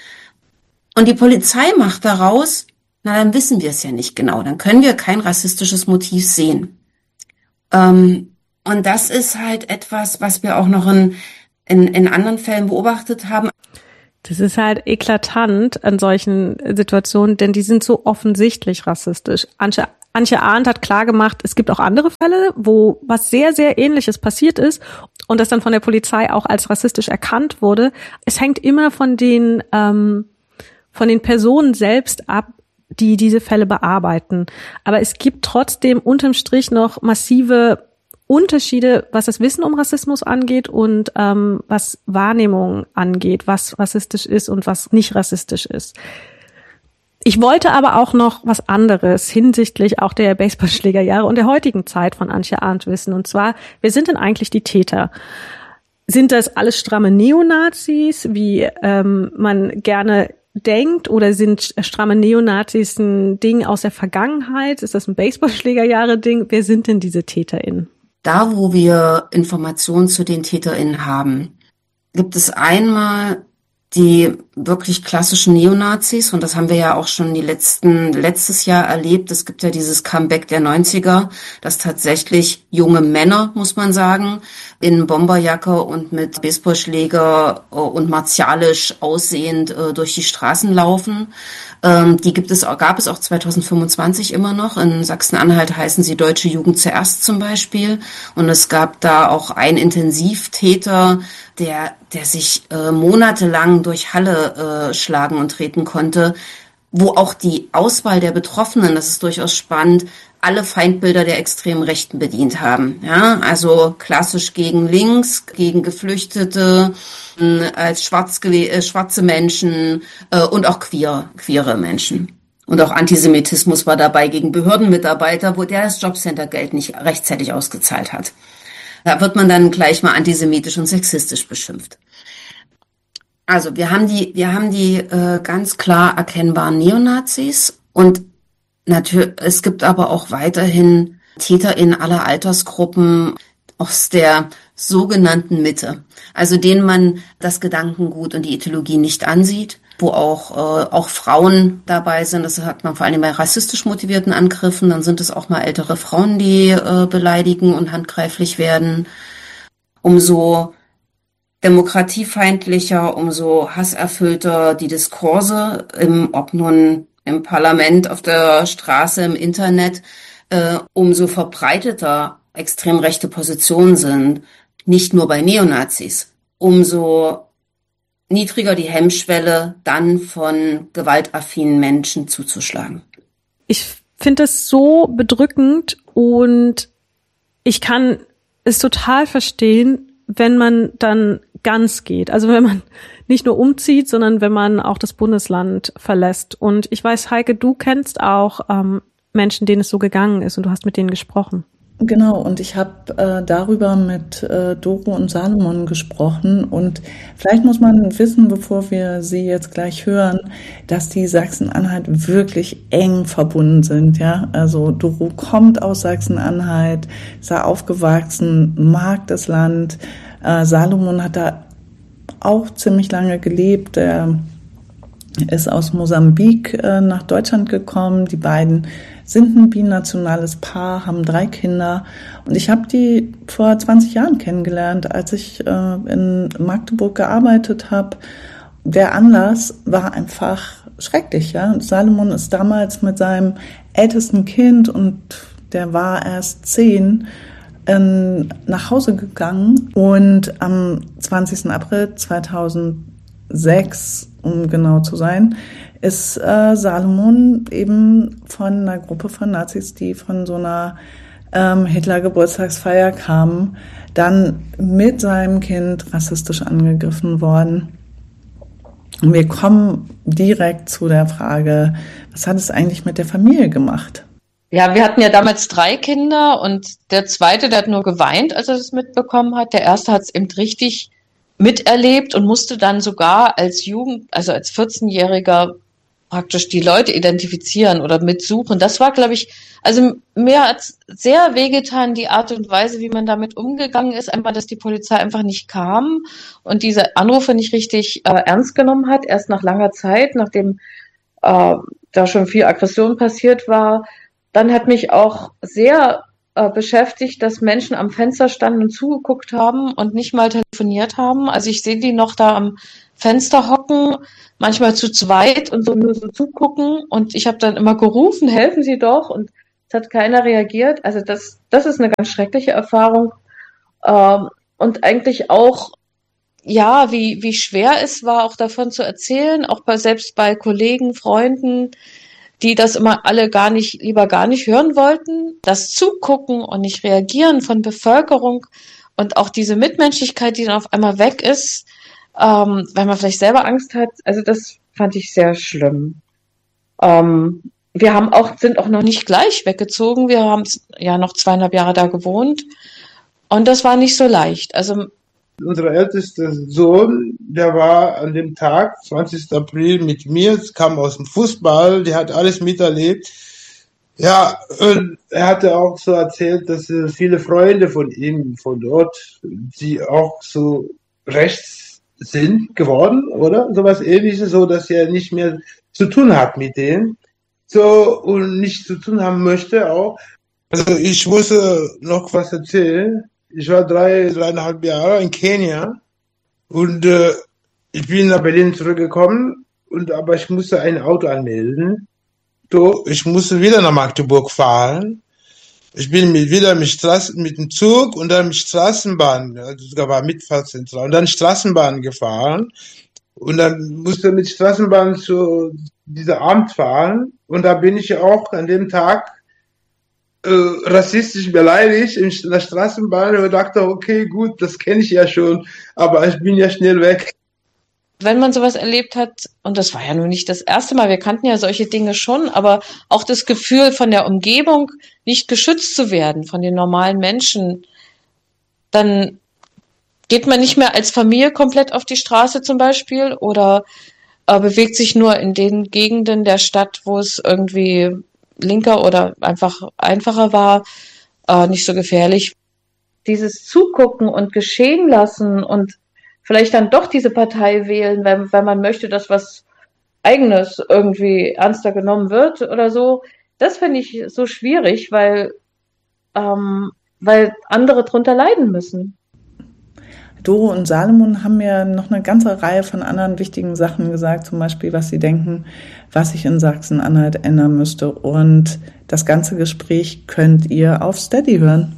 und die Polizei macht daraus, na dann wissen wir es ja nicht genau, dann können wir kein rassistisches Motiv sehen. Ähm, und das ist halt etwas, was wir auch noch in, in, in anderen Fällen beobachtet haben. Das ist halt eklatant an solchen Situationen, denn die sind so offensichtlich rassistisch. Antje, Antje Arndt hat klargemacht, es gibt auch andere Fälle, wo was sehr, sehr Ähnliches passiert ist und das dann von der Polizei auch als rassistisch erkannt wurde. Es hängt immer von den, ähm, von den Personen selbst ab, die diese Fälle bearbeiten. Aber es gibt trotzdem unterm Strich noch massive Unterschiede, was das Wissen um Rassismus angeht und ähm, was Wahrnehmung angeht, was rassistisch ist und was nicht rassistisch ist. Ich wollte aber auch noch was anderes hinsichtlich auch der Baseballschlägerjahre und der heutigen Zeit von Antje Arndt wissen. Und zwar, wer sind denn eigentlich die Täter? Sind das alles stramme Neonazis, wie ähm, man gerne denkt, oder sind stramme Neonazis ein Ding aus der Vergangenheit? Ist das ein Baseballschlägerjahre-Ding? Wer sind denn diese TäterInnen? Da, wo wir Informationen zu den TäterInnen haben, gibt es einmal die wirklich klassischen Neonazis, und das haben wir ja auch schon die letzten letztes Jahr erlebt. Es gibt ja dieses Comeback der neunziger, dass tatsächlich junge Männer, muss man sagen, in Bomberjacke und mit Baseballschläger und martialisch aussehend äh, durch die Straßen laufen. Ähm, die gibt es, gab es auch zwanzig fünfundzwanzig immer noch. In Sachsen-Anhalt heißen sie Deutsche Jugend zuerst zum Beispiel. Und es gab da auch einen Intensivtäter, der der sich äh, monatelang durch Halle äh, schlagen und treten konnte, wo auch die Auswahl der Betroffenen, das ist durchaus spannend, alle Feindbilder der extremen Rechten bedient haben. Ja, also klassisch gegen links, gegen Geflüchtete, äh, als schwarz äh, schwarze Menschen äh, und auch queer, queere Menschen. Und auch Antisemitismus war dabei gegen Behördenmitarbeiter, wo der das Jobcenter-Geld nicht rechtzeitig ausgezahlt hat. Da wird man dann gleich mal antisemitisch und sexistisch beschimpft. Also wir haben die, wir haben die äh, ganz klar erkennbaren Neonazis, und natürlich, es gibt aber auch weiterhin Täter in aller Altersgruppen aus der sogenannten Mitte, also denen man das Gedankengut und die Ideologie nicht ansieht, wo auch äh, auch Frauen dabei sind. Das hat man vor allem bei rassistisch motivierten Angriffen. Dann sind es auch mal ältere Frauen, die äh, beleidigen und handgreiflich werden. Umso demokratiefeindlicher, umso hasserfüllter die Diskurse, im, ob nun im Parlament, auf der Straße, im Internet, äh, umso verbreiteter extrem rechte Positionen sind. Nicht nur bei Neonazis. Umso niedriger die Hemmschwelle, dann von gewaltaffinen Menschen zuzuschlagen. Ich finde es so bedrückend, und ich kann es total verstehen, wenn man dann ganz geht. Also wenn man nicht nur umzieht, sondern wenn man auch das Bundesland verlässt. Und ich weiß, Heike, du kennst auch ähm, Menschen, denen es so gegangen ist, und du hast mit denen gesprochen. Genau, und ich habe äh, darüber mit äh, Doro und Salomon gesprochen, und vielleicht muss man wissen, bevor wir sie jetzt gleich hören, dass die Sachsen-Anhalt wirklich eng verbunden sind, ja. Also Doro kommt aus Sachsen-Anhalt, ist da aufgewachsen, mag das Land. Äh, Salomon hat da auch ziemlich lange gelebt. Er ist aus Mosambik äh, nach Deutschland gekommen. Die beiden sind ein binationales Paar, haben drei Kinder. Und ich habe die vor zwanzig Jahren kennengelernt, als ich äh, in Magdeburg gearbeitet habe. Der Anlass war einfach schrecklich. Ja? Salomon ist damals mit seinem ältesten Kind, und der war erst zehn, äh, nach Hause gegangen. Und am zwanzigsten April zweitausendsechs, um genau zu sein, ist äh, Salomon eben von einer Gruppe von Nazis, die von so einer ähm, Hitler-Geburtstagsfeier kamen, dann mit seinem Kind rassistisch angegriffen worden. Und wir kommen direkt zu der Frage, was hat es eigentlich mit der Familie gemacht? Ja, wir hatten ja damals drei Kinder, und der zweite, der hat nur geweint, als er das mitbekommen hat. Der erste hat es eben richtig miterlebt und musste dann sogar als Jugend, also als vierzehnjähriger praktisch die Leute identifizieren oder mitsuchen. Das war, glaube ich, also mir hat sehr wehgetan, die Art und Weise, wie man damit umgegangen ist. Einmal, dass die Polizei einfach nicht kam und diese Anrufe nicht richtig äh, ernst genommen hat. Erst nach langer Zeit, nachdem äh, da schon viel Aggression passiert war. Dann hat mich auch sehr äh, beschäftigt, dass Menschen am Fenster standen und zugeguckt haben und nicht mal telefoniert haben. Also ich sehe die noch da am Fenster hocken, manchmal zu zweit und so nur so zugucken. Und ich habe dann immer gerufen, helfen Sie doch. Und es hat keiner reagiert. Also das, das ist eine ganz schreckliche Erfahrung. Ähm, und eigentlich auch, ja, wie, wie schwer es war, auch davon zu erzählen, auch bei, selbst bei Kollegen, Freunden, die das immer alle gar nicht, lieber gar nicht hören wollten. Das Zugucken und nicht reagieren von Bevölkerung und auch diese Mitmenschlichkeit, die dann auf einmal weg ist, ähm, weil man vielleicht selber Angst hat. Also das fand ich sehr schlimm. Ähm, wir haben auch, sind auch noch nicht gleich weggezogen. Wir haben ja noch zweieinhalb Jahre da gewohnt. Und das war nicht so leicht. Also unser ältester Sohn, der war an dem Tag, zwanzigsten April, mit mir, kam aus dem Fußball, der hat alles miterlebt. Ja, und er hatte auch so erzählt, dass viele Freunde von ihm, von dort, die auch so rechts sind geworden, oder? Sowas Ähnliches, so dass er nicht mehr zu tun hat mit denen. So, und nicht zu tun haben möchte auch. Also ich musste noch was erzählen. Ich war drei, dreieinhalb Jahre in Kenia und äh, ich bin nach Berlin zurückgekommen, und aber ich musste ein Auto anmelden. So, ich musste wieder nach Magdeburg fahren. Ich bin mit, wieder mit, Straßen, mit dem Zug und dann mit Straßenbahn, also sogar war Mitfahrtzentral, und dann Straßenbahn gefahren. Und dann musste mit Straßenbahn zu dieser Amt fahren. Und da bin ich auch an dem Tag Äh, rassistisch beleidigt in der Straßenbahn und dachte, okay, gut, das kenne ich ja schon, aber ich bin ja schnell weg. Wenn man sowas erlebt hat, und das war ja nun nicht das erste Mal, wir kannten ja solche Dinge schon, aber auch das Gefühl von der Umgebung nicht geschützt zu werden, von den normalen Menschen, dann geht man nicht mehr als Familie komplett auf die Straße zum Beispiel oder äh, bewegt sich nur in den Gegenden der Stadt, wo es irgendwie linker oder einfach einfacher war, äh, nicht so gefährlich. Dieses Zugucken und geschehen lassen und vielleicht dann doch diese Partei wählen, wenn, wenn man möchte, dass was Eigenes irgendwie ernster genommen wird oder so, das finde ich so schwierig, weil, ähm, weil andere drunter leiden müssen. Doro und Salomon haben mir noch eine ganze Reihe von anderen wichtigen Sachen gesagt, zum Beispiel, was sie denken, was sich in Sachsen-Anhalt ändern müsste. Und das ganze Gespräch könnt ihr auf Steady hören.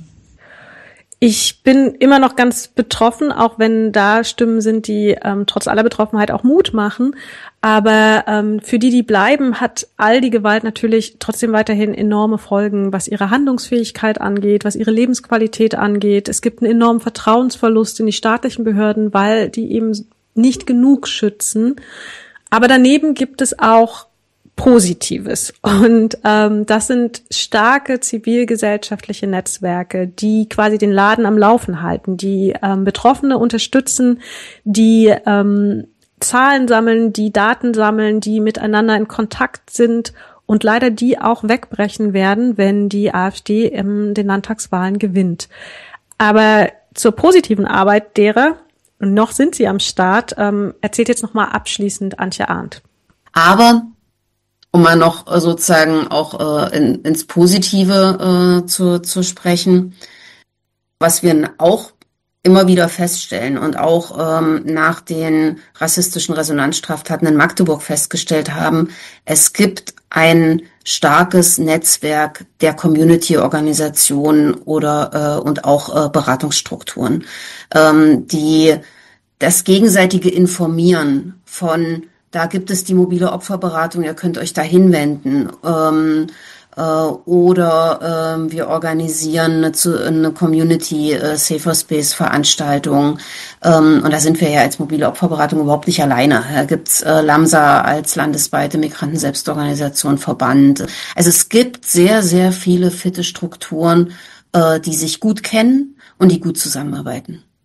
Ich bin immer noch ganz betroffen, auch wenn da Stimmen sind, die ähm, trotz aller Betroffenheit auch Mut machen. Aber ähm, für die, die bleiben, hat all die Gewalt natürlich trotzdem weiterhin enorme Folgen, was ihre Handlungsfähigkeit angeht, was ihre Lebensqualität angeht. Es gibt einen enormen Vertrauensverlust in die staatlichen Behörden, weil die eben nicht genug schützen. Aber daneben gibt es auch Positives. Und ähm, das sind starke zivilgesellschaftliche Netzwerke, die quasi den Laden am Laufen halten, die ähm, Betroffene unterstützen, die ähm, Zahlen sammeln, die Daten sammeln, die miteinander in Kontakt sind und leider die auch wegbrechen werden, wenn die AfD in den Landtagswahlen gewinnt. Aber zur positiven Arbeit derer, noch sind sie am Start, ähm, erzählt jetzt nochmal abschließend Antje Arndt. Aber um mal noch äh, sozusagen auch äh, in, ins Positive äh, zu, zu sprechen, was wir auch immer wieder feststellen und auch ähm, nach den rassistischen Resonanzstraftaten in Magdeburg festgestellt haben, es gibt ein starkes Netzwerk der Community-Organisationen oder äh, und auch äh, Beratungsstrukturen, ähm, die das gegenseitige Informieren von da gibt es die mobile Opferberatung, ihr könnt euch da hinwenden. Ähm, äh, oder ähm, wir organisieren eine, eine Community äh, Safer Space Veranstaltung. Ähm, und da sind wir ja als mobile Opferberatung überhaupt nicht alleine. Da gibt's äh, LAMSA als landesweite Migranten-Selbstorganisation, Verband. Also es gibt sehr, sehr viele fitte Strukturen, äh, die sich gut kennen und die gut zusammenarbeiten.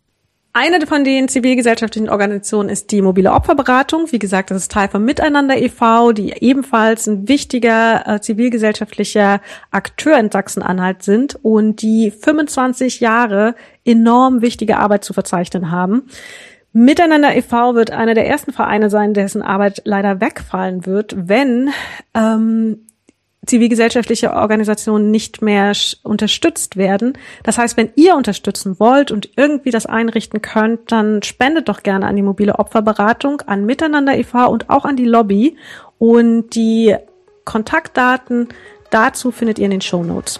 Eine von den zivilgesellschaftlichen Organisationen ist die Mobile Opferberatung. Wie gesagt, das ist Teil von Miteinander e V, die ebenfalls ein wichtiger äh, zivilgesellschaftlicher Akteur in Sachsen-Anhalt sind und die fünfundzwanzig Jahre enorm wichtige Arbeit zu verzeichnen haben. Miteinander e V wird einer der ersten Vereine sein, dessen Arbeit leider wegfallen wird, wenn ähm, zivilgesellschaftliche Organisationen nicht mehr unterstützt werden. Das heißt, wenn ihr unterstützen wollt und irgendwie das einrichten könnt, dann spendet doch gerne an die Mobile Opferberatung, an Miteinander e V und auch an die Lobby. Und die Kontaktdaten dazu findet ihr in den Shownotes.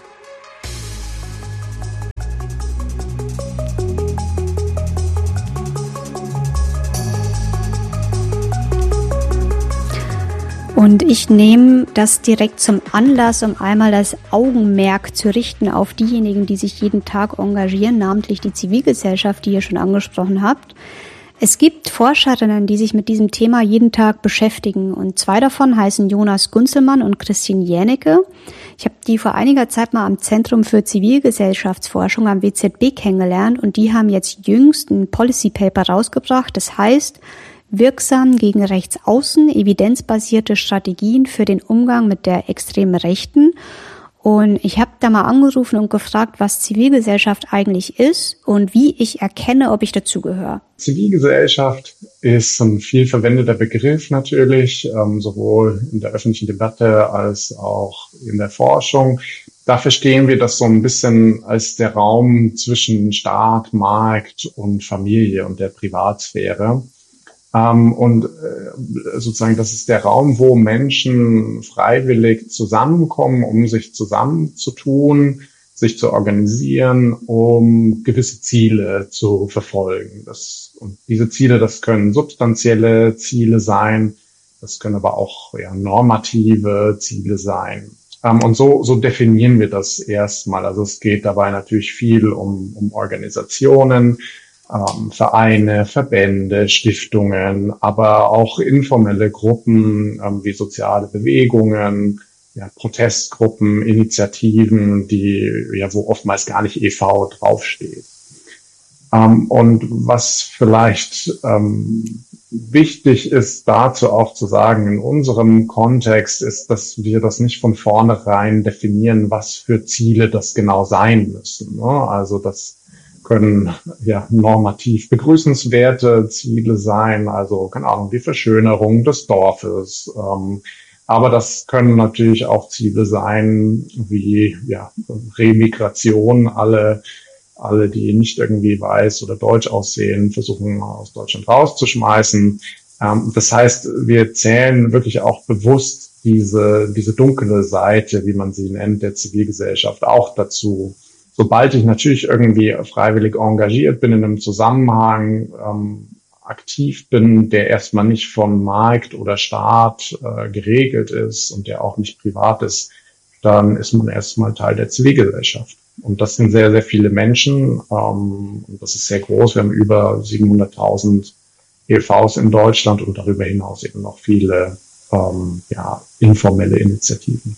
Und ich nehme das direkt zum Anlass, um einmal das Augenmerk zu richten auf diejenigen, die sich jeden Tag engagieren, namentlich die Zivilgesellschaft, die ihr schon angesprochen habt. Es gibt Forscherinnen, die sich mit diesem Thema jeden Tag beschäftigen. Und zwei davon heißen Jonas Gunzelmann und Christine Jänicke. Ich habe die vor einiger Zeit mal am Zentrum für Zivilgesellschaftsforschung am W Z B kennengelernt. Und die haben jetzt jüngst ein Policy Paper rausgebracht. Das heißt, wirksam gegen Rechtsaußen, evidenzbasierte Strategien für den Umgang mit der extremen Rechten. Und ich habe da mal angerufen und gefragt, was Zivilgesellschaft eigentlich ist und wie ich erkenne, ob ich dazugehöre. Zivilgesellschaft ist ein viel verwendeter Begriff natürlich, ähm, sowohl in der öffentlichen Debatte als auch in der Forschung. Da verstehen wir das so ein bisschen als der Raum zwischen Staat, Markt und Familie und der Privatsphäre. Ähm, und äh, sozusagen, das ist der Raum, wo Menschen freiwillig zusammenkommen, um sich zusammenzutun, sich zu organisieren, um gewisse Ziele zu verfolgen. Das, und diese Ziele, das können substanzielle Ziele sein, das können aber auch ja, normative Ziele sein. Ähm, und so, so definieren wir das erstmal. Also es geht dabei natürlich viel um, um Organisationen, Ähm, Vereine, Verbände, Stiftungen, aber auch informelle Gruppen ähm, wie soziale Bewegungen, ja, Protestgruppen, Initiativen, die ja wo oftmals gar nicht e V draufsteht. Ähm, und was vielleicht ähm, wichtig ist, dazu auch zu sagen, in unserem Kontext ist, dass wir das nicht von vornherein definieren, was für Ziele das genau sein müssen. Ne? Also das können ja normativ begrüßenswerte Ziele sein, also keine Ahnung, die Verschönerung des Dorfes. Ähm, aber das können natürlich auch Ziele sein wie ja Remigration, alle alle, die nicht irgendwie weiß oder deutsch aussehen, versuchen aus Deutschland rauszuschmeißen. Ähm, das heißt, wir zählen wirklich auch bewusst diese diese dunkle Seite, wie man sie nennt, der Zivilgesellschaft auch dazu. Sobald ich natürlich irgendwie freiwillig engagiert bin in einem Zusammenhang, ähm, aktiv bin, der erstmal nicht von Markt oder Staat äh, geregelt ist und der auch nicht privat ist, dann ist man erstmal Teil der Zivilgesellschaft. Und das sind sehr, sehr viele Menschen. Ähm, und das ist sehr groß. Wir haben über siebenhunderttausend E Vs in Deutschland und darüber hinaus eben noch viele ähm, ja, informelle Initiativen.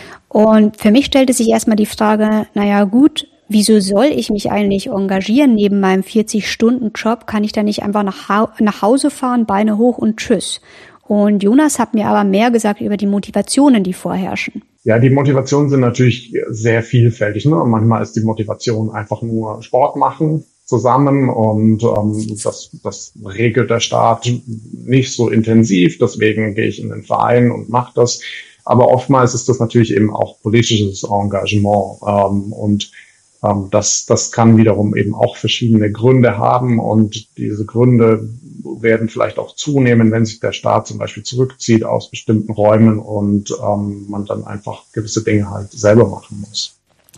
Und für mich stellte sich erstmal die Frage, naja gut, wieso soll ich mich eigentlich engagieren? Neben meinem vierzig-Stunden-Job kann ich da nicht einfach nach, ha- nach Hause fahren, Beine hoch und tschüss. Und Jonas hat mir aber mehr gesagt über die Motivationen, die vorherrschen. Ja, die Motivationen sind natürlich sehr vielfältig. Ne? Manchmal ist die Motivation einfach nur Sport machen zusammen und ähm, das, das regelt der Staat nicht so intensiv. Deswegen gehe ich in den Verein und mache das. Aber oftmals ist das natürlich eben auch politisches Engagement ähm, und ähm, das, das kann wiederum eben auch verschiedene Gründe haben und diese Gründe werden vielleicht auch zunehmen, wenn sich der Staat zum Beispiel zurückzieht aus bestimmten Räumen und ähm, man dann einfach gewisse Dinge halt selber machen muss.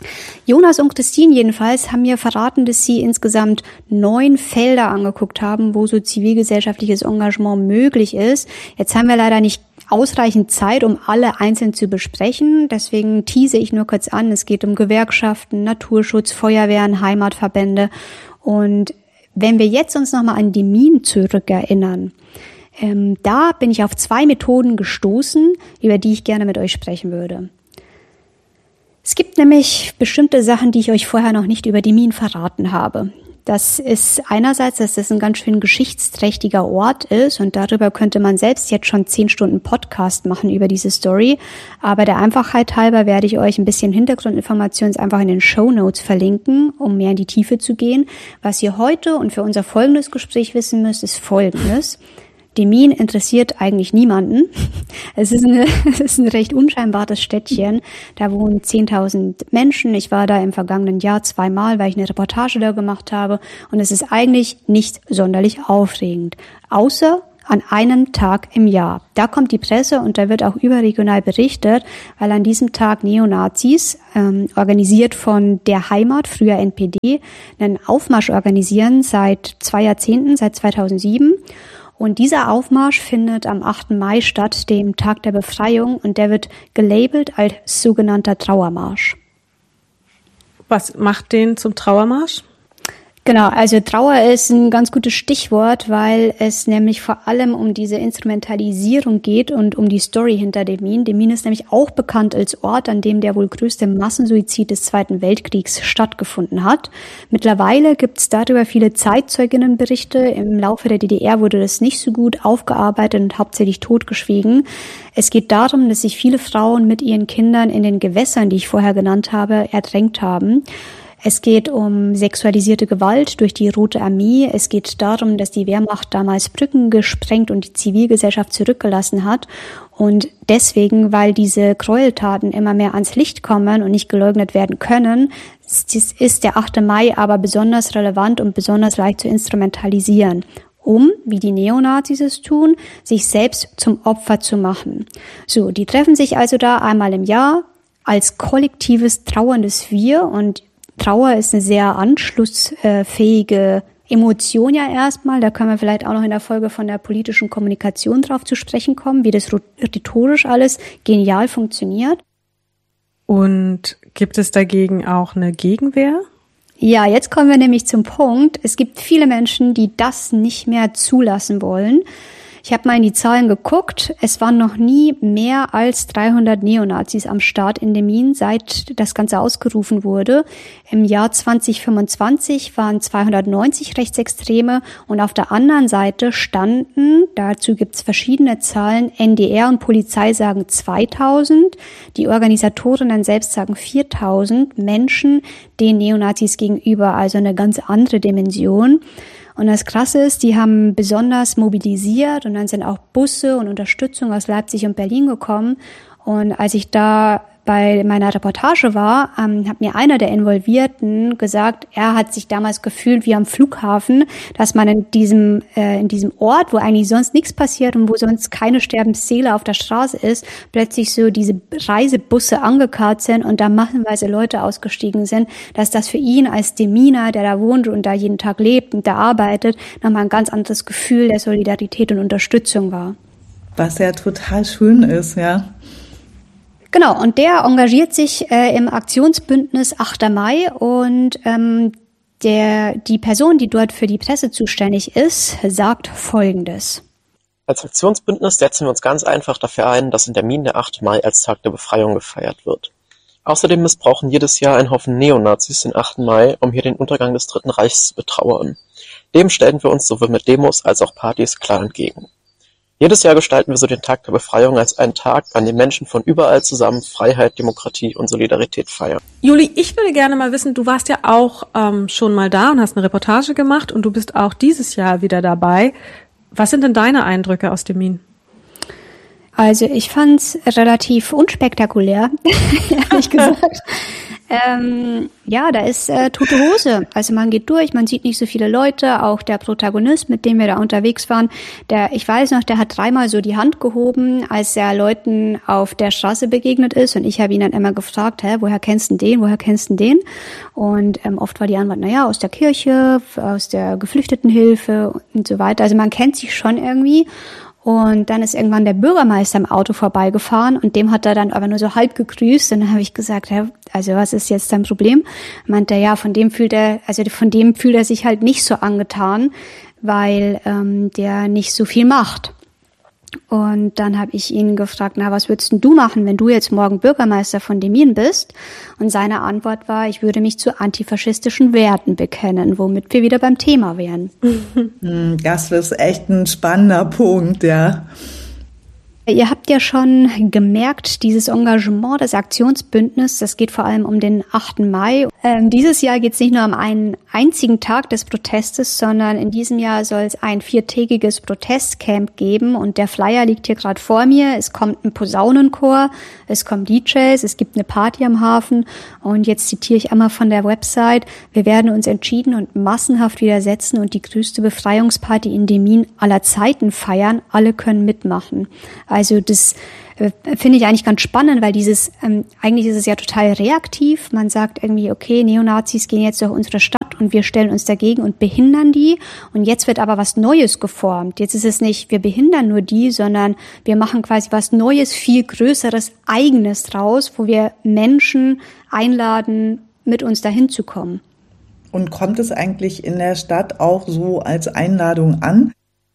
Jonas und Christine jedenfalls haben mir verraten, dass sie insgesamt neun Felder angeguckt haben, wo so zivilgesellschaftliches Engagement möglich ist. Jetzt haben wir leider nicht ausreichend Zeit, um alle einzeln zu besprechen. Deswegen tease ich nur kurz an. Es geht um Gewerkschaften, Naturschutz, Feuerwehren, Heimatverbände. Und wenn wir jetzt uns nochmal an die Minen zurückerinnern, ähm, da bin ich auf zwei Methoden gestoßen, über die ich gerne mit euch sprechen würde. Es gibt nämlich bestimmte Sachen, die ich euch vorher noch nicht über die Minen verraten habe. Das ist einerseits, dass das ein ganz schön geschichtsträchtiger Ort ist und darüber könnte man selbst jetzt schon zehn Stunden Podcast machen über diese Story. Aber der Einfachheit halber werde ich euch ein bisschen Hintergrundinformationen einfach in den Shownotes verlinken, um mehr in die Tiefe zu gehen. Was ihr heute und für unser folgendes Gespräch wissen müsst, ist Folgendes. Demmin interessiert eigentlich niemanden. Es ist, eine, es ist ein recht unscheinbares Städtchen. Da wohnen zehntausend Menschen. Ich war da im vergangenen Jahr zweimal, weil ich eine Reportage da gemacht habe. Und es ist eigentlich nicht sonderlich aufregend. Außer an einem Tag im Jahr. Da kommt die Presse und da wird auch überregional berichtet, weil an diesem Tag Neonazis, ähm, organisiert von der Heimat, früher N P D, einen Aufmarsch organisieren seit zwei Jahrzehnten, seit zweitausendsieben. Und dieser Aufmarsch findet am achten Mai statt, dem Tag der Befreiung, und der wird gelabelt als sogenannter Trauermarsch. Was macht den zum Trauermarsch? Genau, also Trauer ist ein ganz gutes Stichwort, weil es nämlich vor allem um diese Instrumentalisierung geht und um die Story hinter Demmin. Demmin ist nämlich auch bekannt als Ort, an dem der wohl größte Massensuizid des Zweiten Weltkriegs stattgefunden hat. Mittlerweile gibt es darüber viele Zeitzeuginnenberichte. Im Laufe der D D R wurde das nicht so gut aufgearbeitet und hauptsächlich totgeschwiegen. Es geht darum, dass sich viele Frauen mit ihren Kindern in den Gewässern, die ich vorher genannt habe, ertränkt haben. Es geht um sexualisierte Gewalt durch die Rote Armee. Es geht darum, dass die Wehrmacht damals Brücken gesprengt und die Zivilgesellschaft zurückgelassen hat. Und deswegen, weil diese Gräueltaten immer mehr ans Licht kommen und nicht geleugnet werden können, ist der achte Mai aber besonders relevant und besonders leicht zu instrumentalisieren, um, wie die Neonazis es tun, sich selbst zum Opfer zu machen. So, die treffen sich also da einmal im Jahr als kollektives trauerndes Wir, und Trauer ist eine sehr anschlussfähige Emotion ja erstmal. Da können wir vielleicht auch noch in der Folge von der politischen Kommunikation drauf zu sprechen kommen, wie das rhetorisch alles genial funktioniert. Und gibt es dagegen auch eine Gegenwehr? Ja, jetzt kommen wir nämlich zum Punkt. Es gibt viele Menschen, die das nicht mehr zulassen wollen. Ich habe mal in die Zahlen geguckt. Es waren noch nie mehr als dreihundert Neonazis am Start in Demmin, seit das Ganze ausgerufen wurde. Im Jahr zwanzig fünfundzwanzig waren zweihundertneunzig Rechtsextreme und auf der anderen Seite standen, dazu gibt's verschiedene Zahlen, N D R und Polizei sagen zweitausend, die Organisatorinnen selbst sagen viertausend Menschen den Neonazis gegenüber, also eine ganz andere Dimension. Und das Krasse ist, die haben besonders mobilisiert und dann sind auch Busse und Unterstützung aus Leipzig und Berlin gekommen. Und als ich da bei meiner Reportage war, ähm, hat mir einer der Involvierten gesagt, er hat sich damals gefühlt wie am Flughafen, dass man in diesem äh, in diesem Ort, wo eigentlich sonst nichts passiert und wo sonst keine Sterbensseele auf der Straße ist, plötzlich so diese Reisebusse angekarrt sind und da massenweise Leute ausgestiegen sind, dass das für ihn als Deminer, der da wohnt und da jeden Tag lebt und da arbeitet, nochmal ein ganz anderes Gefühl der Solidarität und Unterstützung war. Was ja total schön ist, ja. Genau, und der engagiert sich äh, im Aktionsbündnis achter Mai und ähm, der die Person, die dort für die Presse zuständig ist, sagt Folgendes. Als Aktionsbündnis setzen wir uns ganz einfach dafür ein, dass in Demmin der achte Mai als Tag der Befreiung gefeiert wird. Außerdem missbrauchen jedes Jahr ein Haufen Neonazis den achten Mai, um hier den Untergang des Dritten Reichs zu betrauern. Dem stellen wir uns sowohl mit Demos als auch Partys klar entgegen. Jedes Jahr gestalten wir so den Tag der Befreiung als einen Tag, an dem Menschen von überall zusammen Freiheit, Demokratie und Solidarität feiern. Juli, ich würde gerne mal wissen, du warst ja auch ähm, schon mal da und hast eine Reportage gemacht und du bist auch dieses Jahr wieder dabei. Was sind denn deine Eindrücke aus Demmin? Also ich fand's relativ unspektakulär, ehrlich gesagt. Ähm, ja, da ist äh, tote Hose. Also man geht durch, man sieht nicht so viele Leute. Auch der Protagonist, mit dem wir da unterwegs waren, der, ich weiß noch, der hat dreimal so die Hand gehoben, als er Leuten auf der Straße begegnet ist. Und ich habe ihn dann immer gefragt, hä, woher kennst du den, woher kennst du den? Und ähm, oft war die Antwort, naja, aus der Kirche, aus der Geflüchtetenhilfe und so weiter. Also man kennt sich schon irgendwie. Und dann ist irgendwann der Bürgermeister im Auto vorbeigefahren und dem hat er dann aber nur so halb gegrüßt. Und dann habe ich gesagt, ja, also was ist jetzt dein Problem? Meint er, ja, von dem fühlt er, also von dem fühlt er sich halt nicht so angetan, weil ähm, der nicht so viel macht. Und dann habe ich ihn gefragt, na, was würdest denn du machen, wenn du jetzt morgen Bürgermeister von Demmin bist? Und seine Antwort war, ich würde mich zu antifaschistischen Werten bekennen, womit wir wieder beim Thema wären. Das ist echt ein spannender Punkt, ja. Ihr habt ja schon gemerkt, dieses Engagement des Aktionsbündnisses, das geht vor allem um den achten Mai. Ähm, dieses Jahr geht es nicht nur um einen einzigen Tag des Protestes, sondern in diesem Jahr soll es ein viertägiges Protestcamp geben und der Flyer liegt hier gerade vor mir. Es kommt ein Posaunenchor, es kommen D Js, es gibt eine Party am Hafen und jetzt zitiere ich einmal von der Website, wir werden uns entschieden und massenhaft widersetzen und die größte Befreiungsparty in Demmin aller Zeiten feiern, alle können mitmachen. Also das äh, finde ich eigentlich ganz spannend, weil dieses, ähm, eigentlich ist es ja total reaktiv. Man sagt irgendwie, okay, Neonazis gehen jetzt durch unsere Stadt und wir stellen uns dagegen und behindern die. Und jetzt wird aber was Neues geformt. Jetzt ist es nicht, wir behindern nur die, sondern wir machen quasi was Neues, viel Größeres, Eigenes draus, wo wir Menschen einladen, mit uns dahin zu kommen. Und kommt es eigentlich in der Stadt auch so als Einladung an?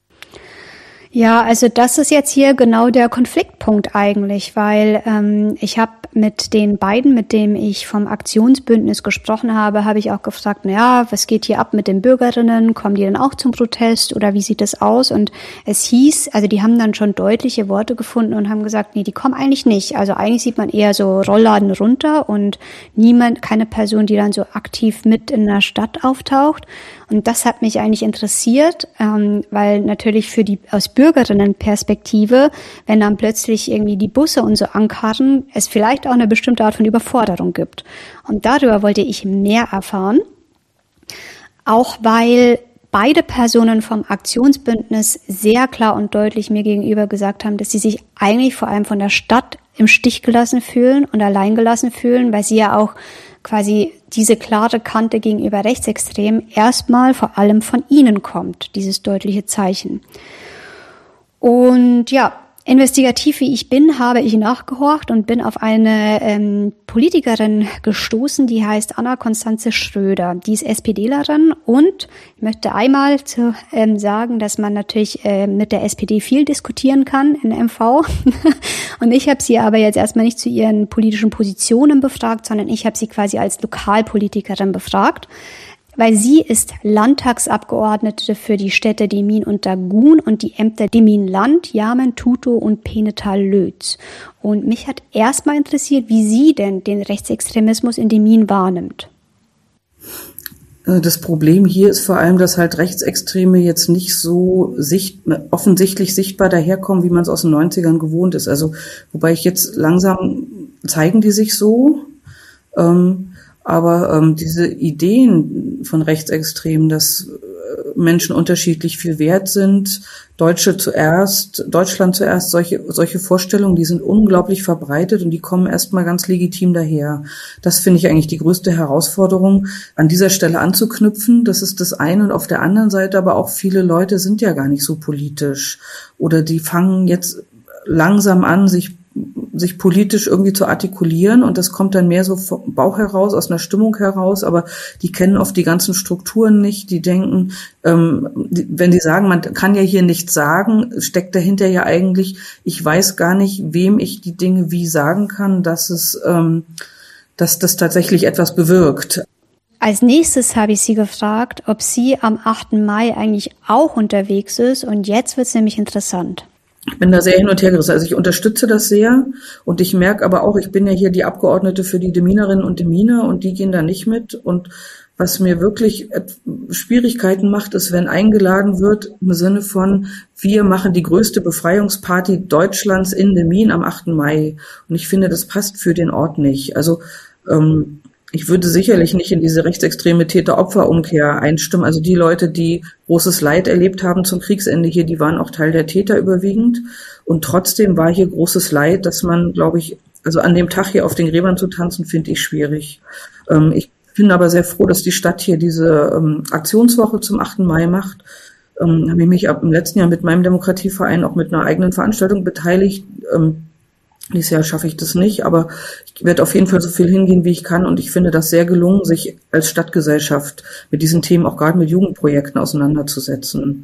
Ja, also das ist jetzt hier genau der Konfliktpunkt eigentlich, weil ähm, ich habe mit den beiden, mit denen ich vom Aktionsbündnis gesprochen habe, habe ich auch gefragt, na ja, was geht hier ab mit den Bürgerinnen? Kommen die denn auch zum Protest oder wie sieht das aus? Und es hieß, also die haben dann schon deutliche Worte gefunden und haben gesagt, nee, die kommen eigentlich nicht. Also eigentlich sieht man eher so Rollladen runter und niemand, keine Person, die dann so aktiv mit in der Stadt auftaucht. Und das hat mich eigentlich interessiert, ähm, weil natürlich für die aus Bürgerinnenperspektive, wenn dann plötzlich irgendwie die Busse und so ankarren, es vielleicht auch eine bestimmte Art von Überforderung gibt. Und darüber wollte ich mehr erfahren, auch weil beide Personen vom Aktionsbündnis sehr klar und deutlich mir gegenüber gesagt haben, dass sie sich eigentlich vor allem von der Stadt im Stich gelassen fühlen und allein gelassen fühlen, weil sie ja auch quasi diese klare Kante gegenüber Rechtsextremen erstmal vor allem von ihnen kommt, dieses deutliche Zeichen. Und ja, investigativ wie ich bin, habe ich nachgehorcht und bin auf eine ähm, Politikerin gestoßen, die heißt Anna-Constanze Schröder. Die ist SPDlerin und ich möchte einmal zu, ähm, sagen, dass man natürlich äh, mit der S P D viel diskutieren kann in der M V. Und ich habe sie aber jetzt erstmal nicht zu ihren politischen Positionen befragt, sondern ich habe sie quasi als Lokalpolitikerin befragt. Weil sie ist Landtagsabgeordnete für die Städte Demmin und Dagun und die Ämter Demmin-Land, Jamen, Tutow und Penetal-Lötz. Und mich hat erstmal interessiert, wie sie denn den Rechtsextremismus in Demmin wahrnimmt. Das Problem hier ist vor allem, dass halt Rechtsextreme jetzt nicht so sicht, offensichtlich sichtbar daherkommen, wie man es aus den neunzigern gewohnt ist. Also, wobei ich jetzt langsam zeigen die sich so, ähm, aber ähm, diese Ideen von Rechtsextremen, dass äh, Menschen unterschiedlich viel wert sind, Deutsche zuerst, Deutschland zuerst, solche solche Vorstellungen, die sind unglaublich verbreitet und die kommen erstmal ganz legitim daher. Das finde ich eigentlich die größte Herausforderung, an dieser Stelle anzuknüpfen. Das ist das eine. Und auf der anderen Seite aber auch viele Leute sind ja gar nicht so politisch oder die fangen jetzt langsam an, sich sich politisch irgendwie zu artikulieren und das kommt dann mehr so vom Bauch heraus, aus einer Stimmung heraus, aber die kennen oft die ganzen Strukturen nicht, die denken, ähm, die, wenn die sagen, man kann ja hier nichts sagen, steckt dahinter ja eigentlich, ich weiß gar nicht, wem ich die Dinge wie sagen kann, dass es, ähm, dass das tatsächlich etwas bewirkt. Als nächstes habe ich sie gefragt, ob sie am achten Mai eigentlich auch unterwegs ist und jetzt wird es nämlich interessant. Ich bin da sehr hin und her gerissen. Also ich unterstütze das sehr und ich merke aber auch, ich bin ja hier die Abgeordnete für die Deminerinnen und Deminer und die gehen da nicht mit. Und was mir wirklich Schwierigkeiten macht, ist, wenn eingeladen wird im Sinne von, wir machen die größte Befreiungsparty Deutschlands in Demmin am achten Mai. Und ich finde, das passt für den Ort nicht. Also ähm, ich würde sicherlich nicht in diese rechtsextreme Täter-Opfer-Umkehr einstimmen. Also die Leute, die großes Leid erlebt haben zum Kriegsende hier, die waren auch Teil der Täter überwiegend. Und trotzdem war hier großes Leid, dass man, glaube ich, also an dem Tag hier auf den Gräbern zu tanzen, finde ich schwierig. Ähm, ich bin aber sehr froh, dass die Stadt hier diese ähm, Aktionswoche zum achten Mai macht. Ähm, habe ich mich ab im letzten Jahr mit meinem Demokratieverein auch mit einer eigenen Veranstaltung beteiligt. Ähm, Dieses Jahr schaffe ich das nicht, aber ich werde auf jeden Fall so viel hingehen, wie ich kann. Und ich finde das sehr gelungen, sich als Stadtgesellschaft mit diesen Themen, auch gerade mit Jugendprojekten auseinanderzusetzen.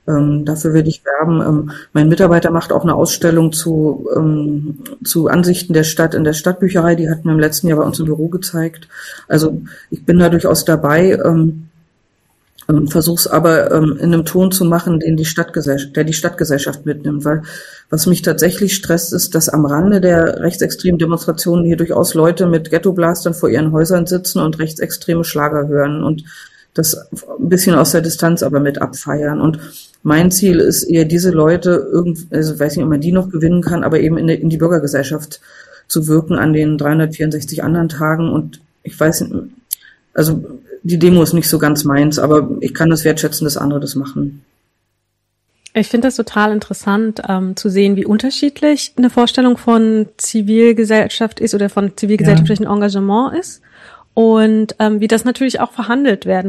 Ähm, dafür will ich werben. Ähm, mein Mitarbeiter macht auch eine Ausstellung zu, ähm, zu Ansichten der Stadt in der Stadtbücherei. Die hatten wir im letzten Jahr bei uns im Büro gezeigt. Also ich bin da durchaus dabei, ähm, ähm, versuche es aber ähm, in einem Ton zu machen, den die Stadtgesellschaft, der die Stadtgesellschaft mitnimmt. Weil was mich tatsächlich stresst, ist, dass am Rande der rechtsextremen Demonstrationen hier durchaus Leute mit Ghetto-Blastern vor ihren Häusern sitzen und rechtsextreme Schlager hören und das ein bisschen aus der Distanz aber mit abfeiern. Und mein Ziel ist eher, diese Leute irgend, also ich weiß nicht, ob man die noch gewinnen kann, aber eben in, in die Bürgergesellschaft zu wirken an den dreihundertvierundsechzig anderen Tagen. Und ich weiß nicht, also die Demo ist nicht so ganz meins, aber ich kann das wertschätzen, dass andere das machen. Ich finde das total interessant, ähm, zu sehen, wie unterschiedlich eine Vorstellung von Zivilgesellschaft ist oder von zivilgesellschaftlichem Engagement ist und ähm, wie das natürlich auch verhandelt werden